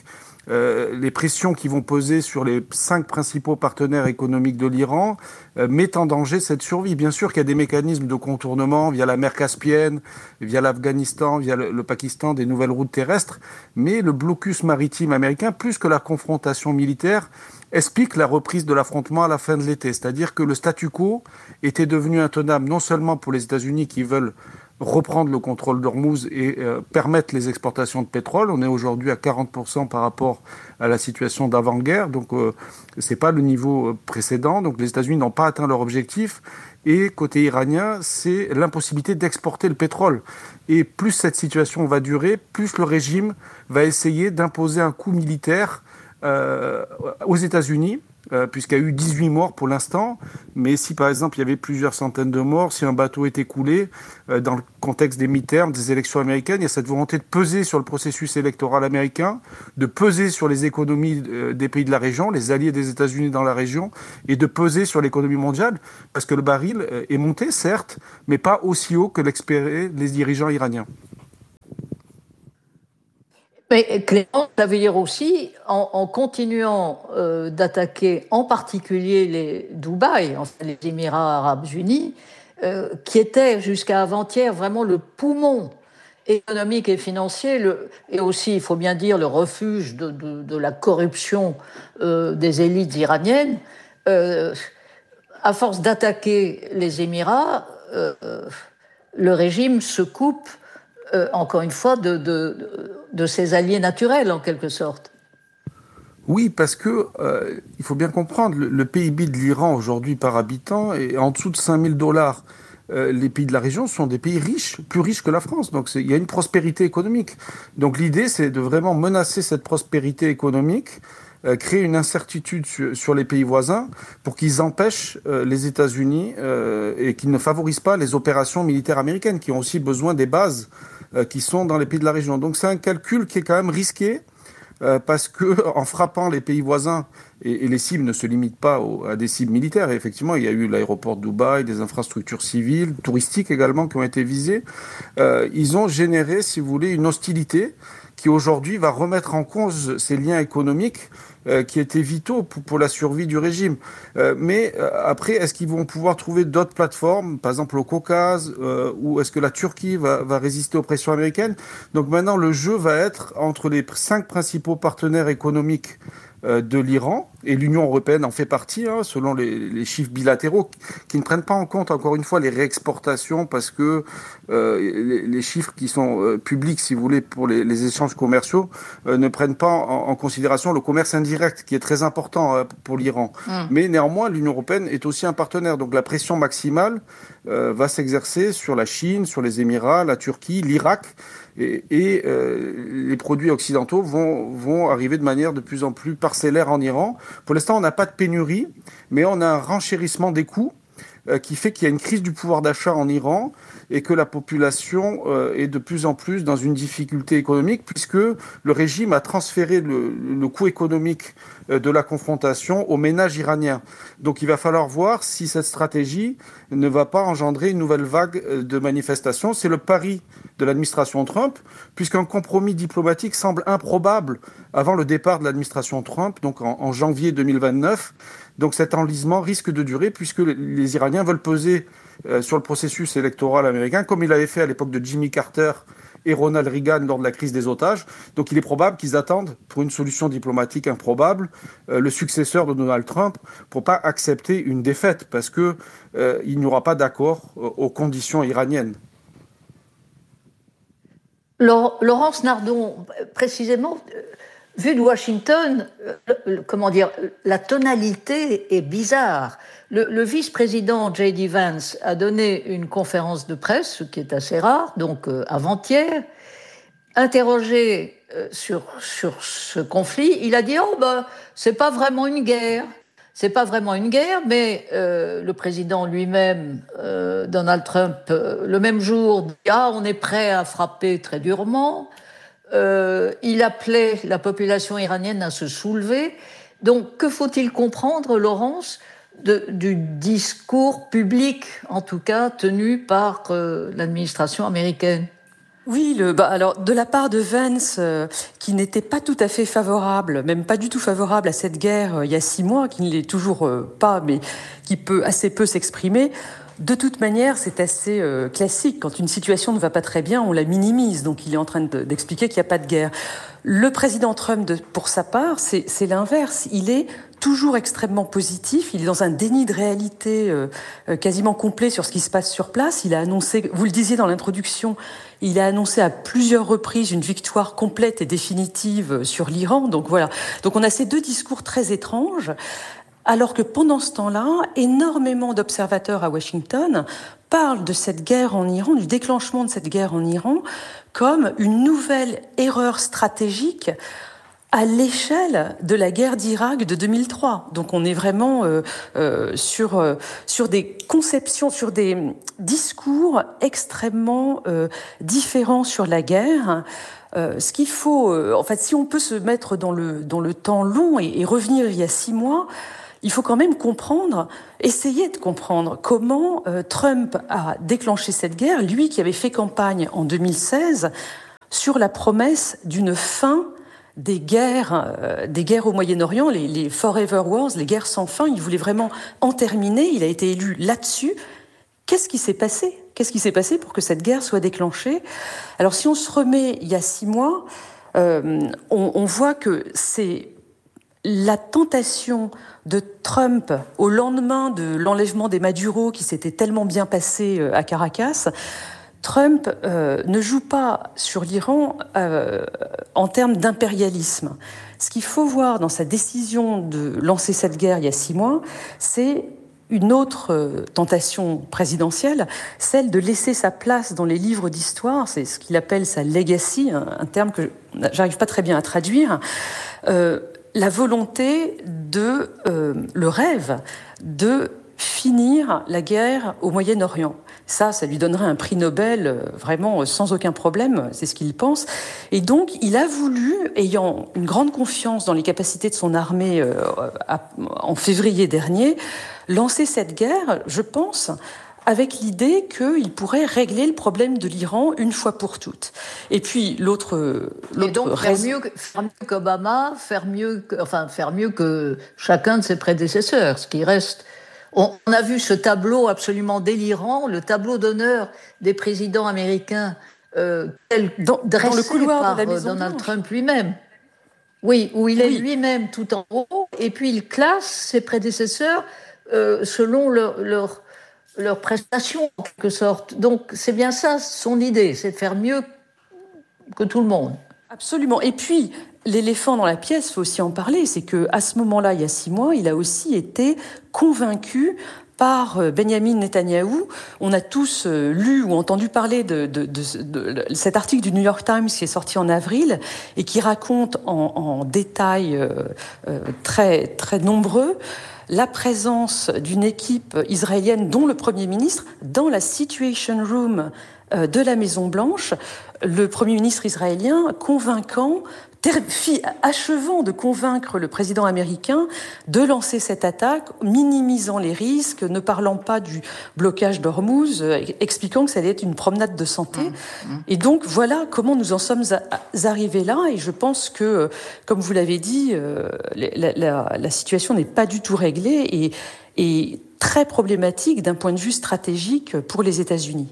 euh, les pressions qui vont peser sur les cinq principaux partenaires économiques de l'Iran euh, mettent en danger cette survie. Bien sûr qu'il y a des mécanismes de contournement via la mer Caspienne, via l'Afghanistan, via le, le Pakistan, des nouvelles routes terrestres, mais le blocus maritime américain, plus que la confrontation militaire, explique la reprise de l'affrontement à la fin de l'été. C'est-à-dire que le statu quo était devenu intenable non seulement pour les États-Unis qui veulent reprendre le contrôle d'Ormuz et euh, permettre les exportations de pétrole. On est aujourd'hui à quarante pour cent par rapport à la situation d'avant-guerre, donc euh, c'est pas le niveau précédent. Donc les États-Unis n'ont pas atteint leur objectif. Et côté iranien, c'est l'impossibilité d'exporter le pétrole. Et plus cette situation va durer, plus le régime va essayer d'imposer un coup militaire euh, aux États-Unis. Euh, puisqu'il y a eu dix-huit morts pour l'instant, mais si par exemple il y avait plusieurs centaines de morts, si un bateau était coulé, euh, dans le contexte des mi-termes, des élections américaines, il y a cette volonté de peser sur le processus électoral américain, de peser sur les économies euh, des pays de la région, les alliés des États-Unis dans la région, et de peser sur l'économie mondiale, parce que le baril euh, est monté, certes, mais pas aussi haut que l'espéraient les dirigeants iraniens. Mais Clément, ça veut dire aussi, en, en continuant euh, d'attaquer en particulier les Dubaï, enfin les Émirats arabes unis, euh, qui étaient jusqu'à avant-hier vraiment le poumon économique et financier, le, et aussi, il faut bien dire, le refuge de, de, de la corruption euh, des élites iraniennes, euh, à force d'attaquer les Émirats, euh, le régime se coupe, euh, encore une fois, de... de, de de ses alliés naturels, en quelque sorte. Oui, parce que euh, il faut bien comprendre, le, le P I B de l'Iran aujourd'hui par habitant est en dessous de cinq mille dollars. Euh, les pays de la région sont des pays riches, plus riches que la France. Donc il y a une prospérité économique. Donc l'idée, c'est de vraiment menacer cette prospérité économique, euh, créer une incertitude sur, sur les pays voisins pour qu'ils empêchent euh, les États-Unis euh, et qu'ils ne favorisent pas les opérations militaires américaines qui ont aussi besoin des bases euh, qui sont dans les pays de la région. Donc c'est un calcul qui est quand même risqué euh, parce que en frappant les pays voisins, et, et les cibles ne se limitent pas aux, à des cibles militaires. Et effectivement, il y a eu l'aéroport de Dubaï, des infrastructures civiles, touristiques également qui ont été visées. Euh, ils ont généré, si vous voulez, une hostilité qui aujourd'hui va remettre en cause ces liens économiques euh, qui étaient vitaux pour, pour la survie du régime. Euh, mais euh, après, est-ce qu'ils vont pouvoir trouver d'autres plateformes, par exemple au Caucase, euh, ou est-ce que la Turquie va, va résister aux pressions américaines? Donc maintenant, le jeu va être entre les cinq principaux partenaires économiques euh, de l'Iran, et l'Union européenne en fait partie, hein, selon les, les chiffres bilatéraux, qui ne prennent pas en compte, encore une fois, les réexportations, parce que euh, les, les chiffres qui sont euh, publics, si vous voulez, pour les, les échanges commerciaux, euh, ne prennent pas en, en considération le commerce indirect, qui est très important euh, pour l'Iran. Mmh. Mais néanmoins, l'Union européenne est aussi un partenaire, donc la pression maximale euh, va s'exercer sur la Chine, sur les Émirats, la Turquie, l'Irak, et, et euh, les produits occidentaux vont, vont arriver de manière de plus en plus parcellaire en Iran. Pour l'instant, on n'a pas de pénurie, mais on a un renchérissement des coûts euh, qui fait qu'il y a une crise du pouvoir d'achat en Iran et que la population euh, est de plus en plus dans une difficulté économique puisque le régime a transféré le, le coût économique euh, de la confrontation aux ménages iraniens. Donc il va falloir voir si cette stratégie ne va pas engendrer une nouvelle vague de manifestations. C'est le pari de l'administration Trump, puisqu'un compromis diplomatique semble improbable avant le départ de l'administration Trump, donc en, en janvier deux mille vingt-neuf. Donc cet enlisement risque de durer, puisque les Iraniens veulent peser euh, sur le processus électoral américain, comme il avait fait à l'époque de Jimmy Carter et Ronald Reagan lors de la crise des otages. Donc il est probable qu'ils attendent, pour une solution diplomatique improbable, euh, le successeur de Donald Trump, pour pas accepter une défaite, parce que euh, il n'y aura pas d'accord euh, aux conditions iraniennes. Laurence Nardon, précisément, vu de Washington, le, comment dire, la tonalité est bizarre. Le, le vice-président J D Vance a donné une conférence de presse, ce qui est assez rare, donc euh, avant-hier, interrogé euh, sur, sur ce conflit, il a dit « Oh, ben, c'est pas vraiment une guerre ». C'est pas vraiment une guerre, mais euh, le président lui-même, euh, Donald Trump, euh, le même jour, dit « Ah, on est prêt à frapper très durement ». Euh, il appelait la population iranienne à se soulever. Donc, que faut-il comprendre, Laurence, de, du discours public, en tout cas, tenu par euh, l'administration américaine ? Oui, le, bah alors de la part de Vance, euh, qui n'était pas tout à fait favorable, même pas du tout favorable à cette guerre euh, il y a six mois, qui ne l'est toujours euh, pas, mais qui peut assez peu s'exprimer. De toute manière, c'est assez euh, classique. Quand une situation ne va pas très bien, on la minimise. Donc il est en train de, d'expliquer qu'il n'y a pas de guerre. Le président Trump, de, pour sa part, c'est, c'est l'inverse. Il est toujours extrêmement positif. Il est dans un déni de réalité euh, euh, quasiment complet sur ce qui se passe sur place. Il a annoncé, vous le disiez dans l'introduction, il a annoncé à plusieurs reprises une victoire complète et définitive sur l'Iran. Donc voilà. Donc on a ces deux discours très étranges. Alors que pendant ce temps-là, énormément d'observateurs à Washington parlent de cette guerre en Iran, du déclenchement de cette guerre en Iran, comme une nouvelle erreur stratégique à l'échelle de la guerre d'Irak de deux mille trois. Donc on est vraiment euh, euh, sur, euh, sur des conceptions, sur des discours extrêmement euh, différents sur la guerre. Euh, ce qu'il faut, euh, en fait, si on peut se mettre dans le, dans le temps long et, et revenir il y a six mois, il faut quand même comprendre, essayer de comprendre comment euh, Trump a déclenché cette guerre, lui qui avait fait campagne en deux mille seize sur la promesse d'une fin des guerres, euh, des guerres au Moyen-Orient, les, les Forever Wars, les guerres sans fin. Il voulait vraiment en terminer. Il a été élu là-dessus. Qu'est-ce qui s'est passé ? Qu'est-ce qui s'est passé pour que cette guerre soit déclenchée ? Alors, si on se remet il y a six mois, euh, on, on voit que c'est la tentation de Trump au lendemain de l'enlèvement des Maduro qui s'était tellement bien passé à Caracas. Trump euh, ne joue pas sur l'Iran euh, en termes d'impérialisme. Ce qu'il faut voir dans sa décision de lancer cette guerre il y a six mois, c'est une autre tentation présidentielle, celle de laisser sa place dans les livres d'histoire, c'est ce qu'il appelle sa legacy, un, un terme que j'arrive pas très bien à traduire, euh, la volonté de, euh, le rêve de finir la guerre au Moyen-Orient. Ça, ça lui donnerait un prix Nobel euh, vraiment euh, sans aucun problème, c'est ce qu'il pense. Et donc, il a voulu, ayant une grande confiance dans les capacités de son armée euh, à, en février dernier, lancer cette guerre, je pense, avec l'idée qu'il pourrait régler le problème de l'Iran une fois pour toutes. Et puis l'autre, l'autre et donc faire raison... mieux, faire mieux qu'Obama, faire mieux, que, enfin faire mieux que chacun de ses prédécesseurs. Ce qui reste, on, on a vu ce tableau absolument délirant, le tableau d'honneur des présidents américains, euh, tel dans, dressé dans le couloir par de la Maison Donald Blanche. Trump lui-même. Oui, où il est oui. lui-même tout en haut, et puis il classe ses prédécesseurs euh, selon leur, leur leurs prestations, en quelque sorte. Donc, c'est bien ça, son idée, c'est de faire mieux que tout le monde. Absolument. Et puis, l'éléphant dans la pièce, il faut aussi en parler, c'est qu'à ce moment-là, il y a six mois, il a aussi été convaincu par Benjamin Netanyahou. On a tous lu ou entendu parler de, de, de, de, de cet article du New York Times qui est sorti en avril et qui raconte en, en détails euh, euh, très, très nombreux la présence d'une équipe israélienne, dont le Premier ministre, dans la Situation Room de la Maison-Blanche, le Premier ministre israélien convainquant, achevant de convaincre le président américain de lancer cette attaque, minimisant les risques, ne parlant pas du blocage d'Ormuz, expliquant que ça allait être une promenade de santé. Mmh, mmh. Et donc, voilà comment nous en sommes arrivés là. Et je pense que, comme vous l'avez dit, la, la, la situation n'est pas du tout réglée et, et très problématique d'un point de vue stratégique pour les États-Unis.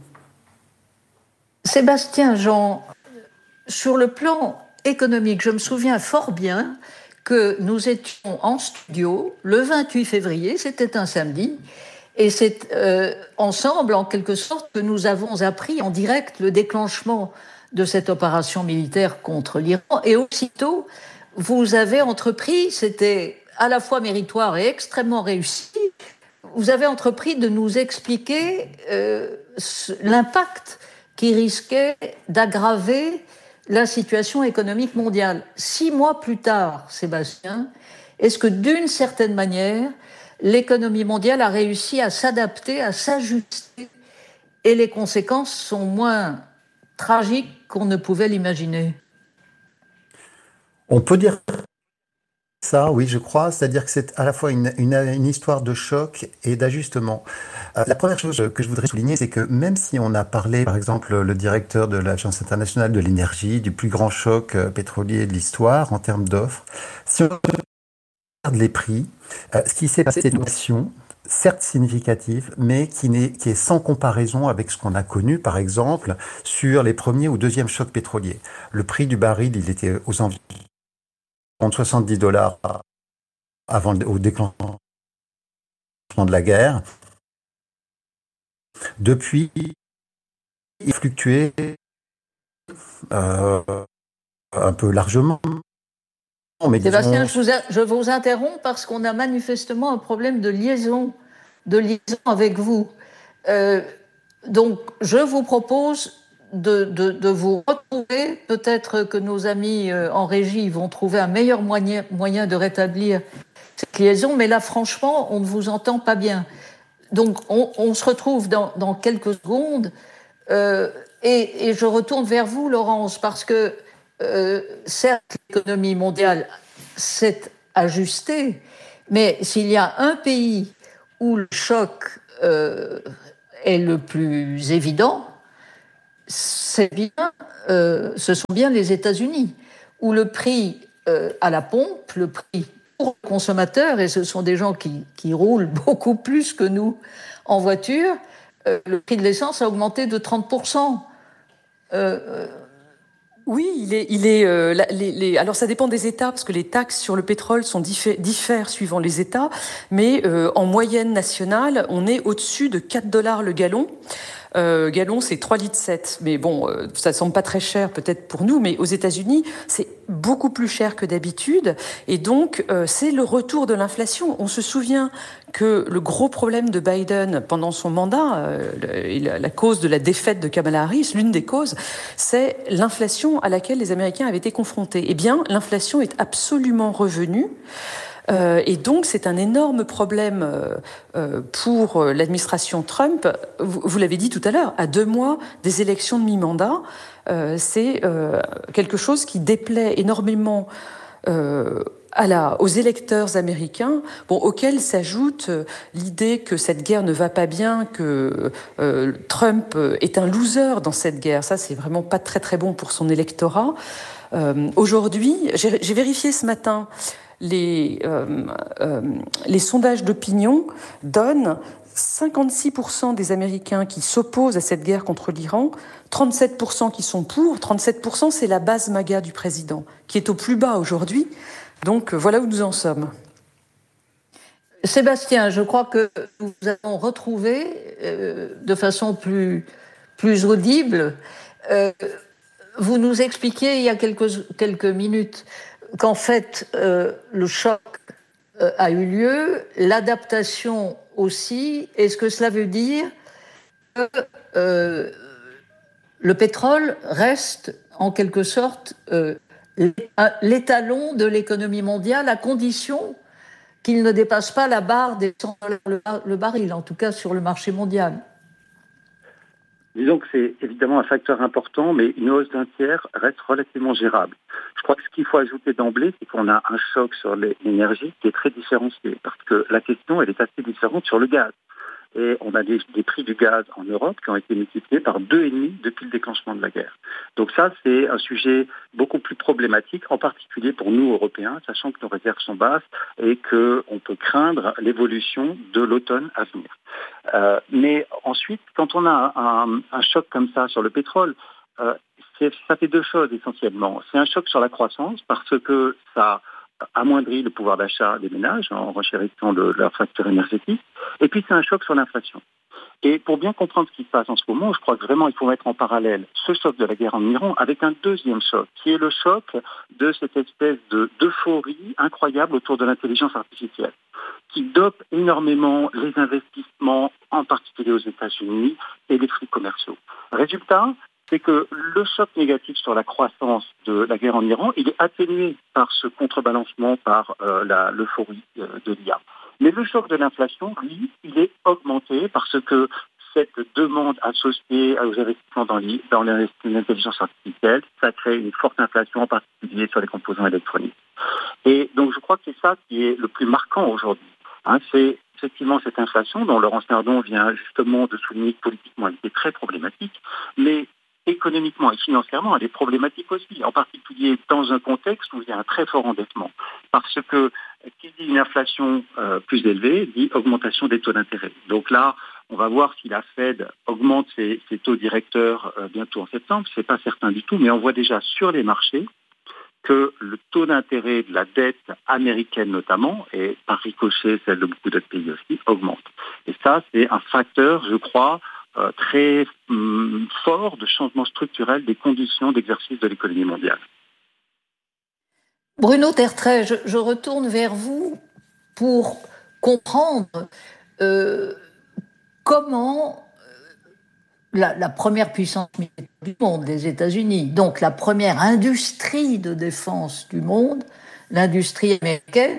Sébastien Jean, sur le plan économique, je me souviens fort bien que nous étions en studio le vingt-huit février, c'était un samedi, et c'est euh, ensemble, en quelque sorte, que nous avons appris en direct le déclenchement de cette opération militaire contre l'Iran. Et aussitôt, vous avez entrepris, c'était à la fois méritoire et extrêmement réussi, vous avez entrepris de nous expliquer euh, l'impact qui risquait d'aggraver la situation économique mondiale. Six mois plus tard, Sébastien, est-ce que d'une certaine manière, l'économie mondiale a réussi à s'adapter, à s'ajuster, et les conséquences sont moins tragiques qu'on ne pouvait l'imaginer ? On peut dire Ça, oui, je crois. C'est-à-dire que c'est à la fois une, une, une histoire de choc et d'ajustement. Euh, la première chose que je voudrais souligner, c'est que même si on a parlé, par exemple, le directeur de l'Agence internationale de l'énergie, du plus grand choc euh, pétrolier de l'histoire en termes d'offres, si on regarde les prix, euh, ce qui s'est passé, c'est une action, certes significative, mais qui, n'est, qui est sans comparaison avec ce qu'on a connu, par exemple, sur les premiers ou deuxièmes chocs pétroliers. Le prix du baril, il était aux environs de soixante-dix dollars avant le, au déclenchement de la guerre. Depuis, il fluctuait euh, un peu largement. Mais Sébastien, disons... je, vous a, je vous interromps parce qu'on a manifestement un problème de liaison, de liaison avec vous. Euh, donc, je vous propose de, de, de vous retrouver. Peut-être que nos amis en régie vont trouver un meilleur moyen, moyen de rétablir cette liaison, mais là, franchement, on ne vous entend pas bien. Donc, on, on se retrouve dans, dans quelques secondes. Euh, et, et je retourne vers vous, Laurence, parce que, euh, certes, l'économie mondiale s'est ajustée, mais s'il y a un pays où le choc euh, est le plus évident, c'est bien, euh, ce sont bien les États-Unis, où le prix euh, à la pompe, le prix pour le consommateur, et ce sont des gens qui, qui roulent beaucoup plus que nous en voiture, euh, le prix de l'essence a augmenté de trente pour cent. Euh, Oui, il est, il est. Euh, les, les, alors ça dépend des États parce que les taxes sur le pétrole sont diffé- diffèrent suivant les États, mais euh, en moyenne nationale, on est au-dessus de quatre dollars le gallon. Euh, gallon, c'est trois virgule sept litres. Mais bon, euh, ça semble pas très cher peut-être pour nous, mais aux États-Unis, c'est beaucoup plus cher que d'habitude. Et donc, euh, c'est le retour de l'inflation. On se souvient que le gros problème de Biden pendant son mandat, euh, la, la cause de la défaite de Kamala Harris, l'une des causes, c'est l'inflation à laquelle les Américains avaient été confrontés. Eh bien, l'inflation est absolument revenue. Euh, et donc, c'est un énorme problème euh, pour l'administration Trump. Vous, vous l'avez dit tout à l'heure, à deux mois des élections de mi-mandat, euh, c'est euh, quelque chose qui déplaît énormément euh, à la, aux électeurs américains, bon, auxquels s'ajoute l'idée que cette guerre ne va pas bien, que euh, Trump est un loser dans cette guerre. Ça, c'est vraiment pas très très bon pour son électorat. Euh, aujourd'hui, j'ai, j'ai vérifié ce matin, Les, euh, euh, les sondages d'opinion donnent cinquante-six pour cent des Américains qui s'opposent à cette guerre contre l'Iran, trente-sept pour cent qui sont pour, trente-sept pour cent c'est la base MAGA du président, qui est au plus bas aujourd'hui. Donc voilà où nous en sommes. Sébastien, je crois que nous allons retrouver euh, de façon plus, plus audible. Euh, vous nous expliquiez il y a quelques, quelques minutes qu'en fait, euh, le choc euh, a eu lieu, l'adaptation aussi. Est-ce que cela veut dire que euh, le pétrole reste en quelque sorte euh, l'étalon de l'économie mondiale à condition qu'il ne dépasse pas la barre des cent dollars le, le baril, en tout cas sur le marché mondial? Disons que c'est évidemment un facteur important, mais une hausse d'un tiers reste relativement gérable. Je crois que ce qu'il faut ajouter d'emblée, c'est qu'on a un choc sur l'énergie qui est très différencié, parce que la question, elle est assez différente sur le gaz. Et on a des, des prix du gaz en Europe qui ont été multipliés par deux et demi depuis le déclenchement de la guerre. Donc ça, c'est un sujet beaucoup plus problématique, en particulier pour nous, Européens, sachant que nos réserves sont basses et qu'on peut craindre l'évolution de l'automne à venir. Euh, mais ensuite, quand on a un, un choc comme ça sur le pétrole, euh, c'est, ça fait deux choses essentiellement. C'est un choc sur la croissance parce que ça amoindrit le pouvoir d'achat des ménages en renchérissant de, de leur facture énergétique. Et puis c'est un choc sur l'inflation. Et pour bien comprendre ce qui se passe en ce moment, je crois que vraiment il faut mettre en parallèle ce choc de la guerre en Iran avec un deuxième choc, qui est le choc de cette espèce de, d'euphorie incroyable autour de l'intelligence artificielle, qui dope énormément les investissements, en particulier aux États-Unis, et les flux commerciaux. Résultat, c'est que le choc négatif sur la croissance de la guerre en Iran, il est atténué par ce contrebalancement, par euh, la, l'euphorie euh, de l'I A. Mais le choc de l'inflation, lui, il est augmenté parce que cette demande associée aux investissements dans, dans l'intelligence artificielle, ça crée une forte inflation, en particulier sur les composants électroniques. Et donc je crois que c'est ça qui est le plus marquant aujourd'hui. Hein, c'est effectivement cette inflation dont Laurence Nardon vient justement de souligner que politiquement elle était très problématique, mais économiquement et financièrement elle est problématique aussi, en particulier dans un contexte où il y a un très fort endettement. Parce que qui dit une inflation euh, plus élevée dit augmentation des taux d'intérêt. Donc là, on va voir si la Fed augmente ses, ses taux directeurs euh, bientôt en septembre, c'est pas certain du tout, mais on voit déjà sur les marchés que le taux d'intérêt de la dette américaine notamment, et par ricochet celle de beaucoup d'autres pays aussi, augmente. Et ça, c'est un facteur, je crois, euh, très hum, fort de changement structurel des conditions d'exercice de l'économie mondiale. Bruno Tertrais, je, je retourne vers vous pour comprendre euh, comment la, la première puissance militaire du monde, les États-Unis, donc la première industrie de défense du monde, l'industrie américaine,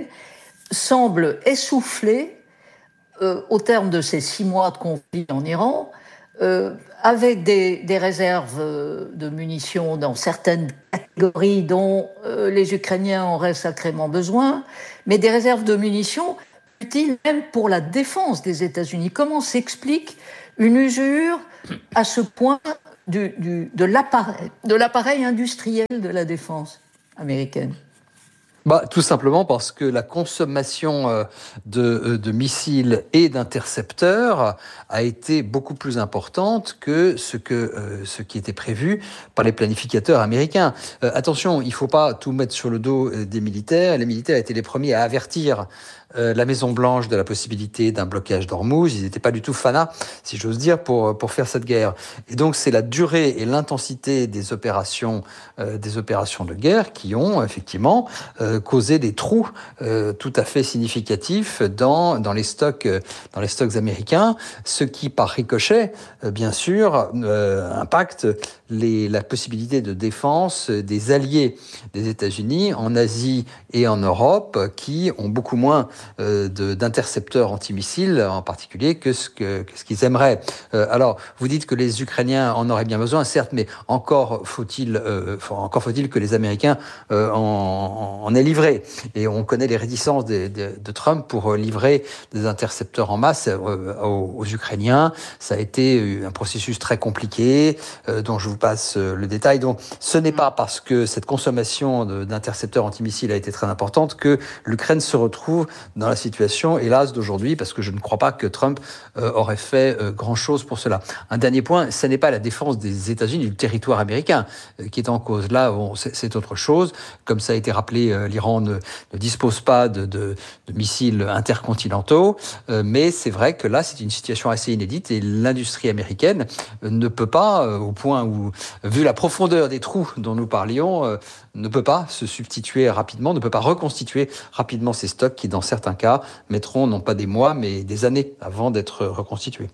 semble essouffler euh, au terme de ces six mois de conflit en Iran, euh, avec des, des réserves de munitions dans certaines catégories dont euh, les Ukrainiens auraient sacrément besoin, mais des réserves de munitions utiles même pour la défense des États-Unis. Comment s'explique une usure à ce point du, du, de, l'appareil, de l'appareil industriel de la défense américaine ? Bah, tout simplement parce que la consommation de, de missiles et d'intercepteurs a été beaucoup plus importante que ce, que, euh, ce qui était prévu par les planificateurs américains. Euh, attention, il ne faut pas tout mettre sur le dos des militaires. Les militaires étaient les premiers à avertir Euh, la Maison-Blanche de la possibilité d'un blocage d'Ormuz. Ils n'étaient pas du tout fanats, si j'ose dire, pour, pour faire cette guerre. Et donc, c'est la durée et l'intensité des opérations, euh, des opérations de guerre qui ont, effectivement, euh, causé des trous euh, tout à fait significatifs dans, dans, les stocks, euh, dans les stocks américains, ce qui, par ricochet, euh, bien sûr, euh, impacte les, la possibilité de défense des alliés des États-Unis en Asie et en Europe, qui ont beaucoup moins Euh, de, d'intercepteurs antimissiles en particulier que ce, que, que ce qu'ils aimeraient. Euh, alors, vous dites que les Ukrainiens en auraient bien besoin, certes, mais encore faut-il, euh, encore faut-il que les Américains euh, en, en aient livré. Et on connaît les réticences de, de, de Trump pour livrer des intercepteurs en masse euh, aux, aux Ukrainiens. Ça a été un processus très compliqué, euh, dont je vous passe le détail. Donc, ce n'est pas parce que cette consommation de, d'intercepteurs antimissiles a été très importante que l'Ukraine se retrouve dans la situation, hélas, d'aujourd'hui, parce que je ne crois pas que Trump euh, aurait fait euh, grand-chose pour cela. Un dernier point, ce n'est pas la défense des États-Unis, du territoire américain, euh, qui est en cause. Là, bon, c'est, c'est autre chose. Comme ça a été rappelé, euh, l'Iran ne, ne dispose pas de, de, de missiles intercontinentaux, euh, mais c'est vrai que là, c'est une situation assez inédite et l'industrie américaine euh, ne peut pas, euh, au point où, vu la profondeur des trous dont nous parlions, euh, ne peut pas se substituer rapidement, ne peut pas reconstituer rapidement ces stocks qui, dans certains cas, mettront non pas des mois, mais des années avant d'être reconstitués.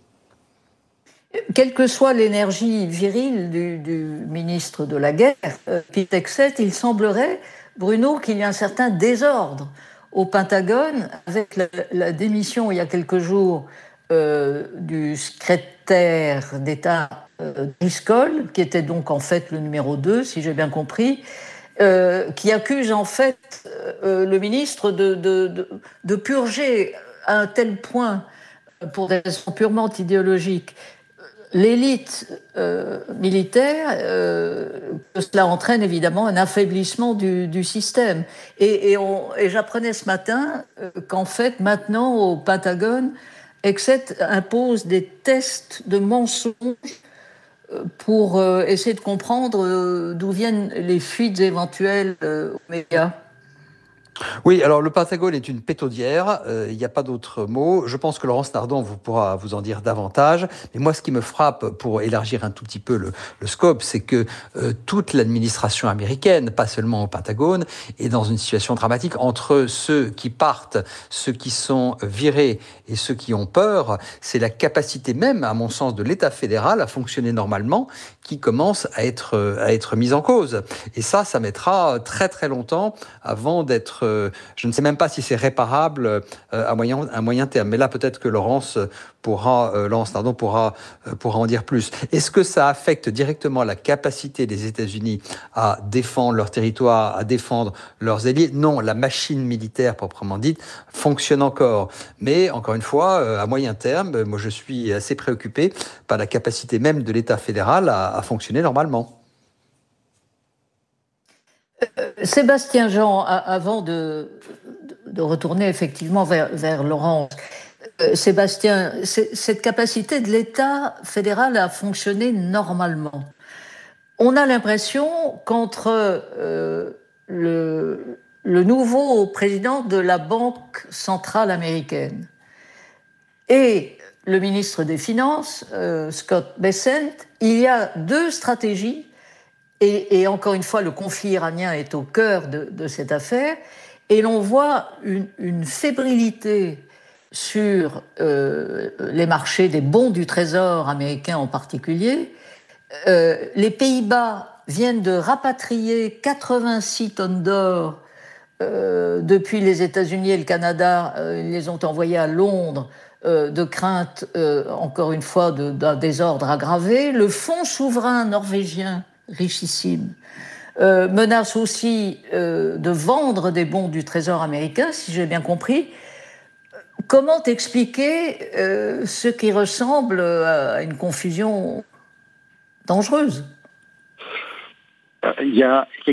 Quelle que soit l'énergie virile du, du ministre de la Guerre, euh, Pete Hegseth, il semblerait, Bruno, qu'il y a un certain désordre au Pentagone, avec la, la démission il y a quelques jours euh, du secrétaire d'État euh, Driscoll, qui était donc en fait le numéro deux, si j'ai bien compris, Euh, qui accuse en fait euh, le ministre de, de, de, de purger à un tel point, pour des raisons purement idéologiques, l'élite euh, militaire, euh, que cela entraîne évidemment un affaiblissement du, du système. Et, et, on, et j'apprenais ce matin euh, qu'en fait, maintenant, au Pentagone, Hegseth impose des tests de mensonges pour euh, essayer de comprendre euh, d'où viennent les fuites éventuelles euh, aux médias. Oui, alors le Pentagone est une pétaudière, euh, il n'y a pas d'autre mot. Je pense que Laurence Nardon vous pourra vous en dire davantage. Mais moi, ce qui me frappe, pour élargir un tout petit peu le, le scope, c'est que euh, toute l'administration américaine, pas seulement au Pentagone, est dans une situation dramatique entre ceux qui partent, ceux qui sont virés et ceux qui ont peur. C'est la capacité même, à mon sens, de l'État fédéral à fonctionner normalement qui commence à être, à être mise en cause. Et ça, ça mettra très très longtemps avant d'être être, euh, je ne sais même pas si c'est réparable euh, à moyen à moyen terme. Mais là, peut-être que Laurence pourra, euh, Laurence Nardon pourra euh, pourra en dire plus. Est-ce que ça affecte directement la capacité des États-Unis à défendre leur territoire, à défendre leurs alliés? Non, la machine militaire proprement dite fonctionne encore. Mais encore une fois, euh, à moyen terme, moi je suis assez préoccupé par la capacité même de l'État fédéral à, à fonctionner normalement. Euh, Sébastien Jean, a, avant de, de retourner effectivement vers, vers Laurence, euh, Sébastien, cette capacité de l'État fédéral à fonctionner normalement, on a l'impression qu'entre euh, le, le nouveau président de la Banque centrale américaine et le ministre des Finances, euh, Scott Bessent, il y a deux stratégies. Et, et encore une fois, le conflit iranien est au cœur de, de cette affaire. Et l'on voit une, une fébrilité sur euh, les marchés des bons du Trésor américain en particulier. Euh, les Pays-Bas viennent de rapatrier quatre-vingt-six tonnes d'or euh, depuis les États-Unis et le Canada. Euh, ils les ont envoyés à Londres euh, de crainte, euh, encore une fois, de, d'un désordre aggravé. Le fonds souverain norvégien, richissime, euh, menace aussi euh, de vendre des bons du Trésor américain, si j'ai bien compris. Comment expliquer euh, ce qui ressemble à une confusion dangereuse? Il y a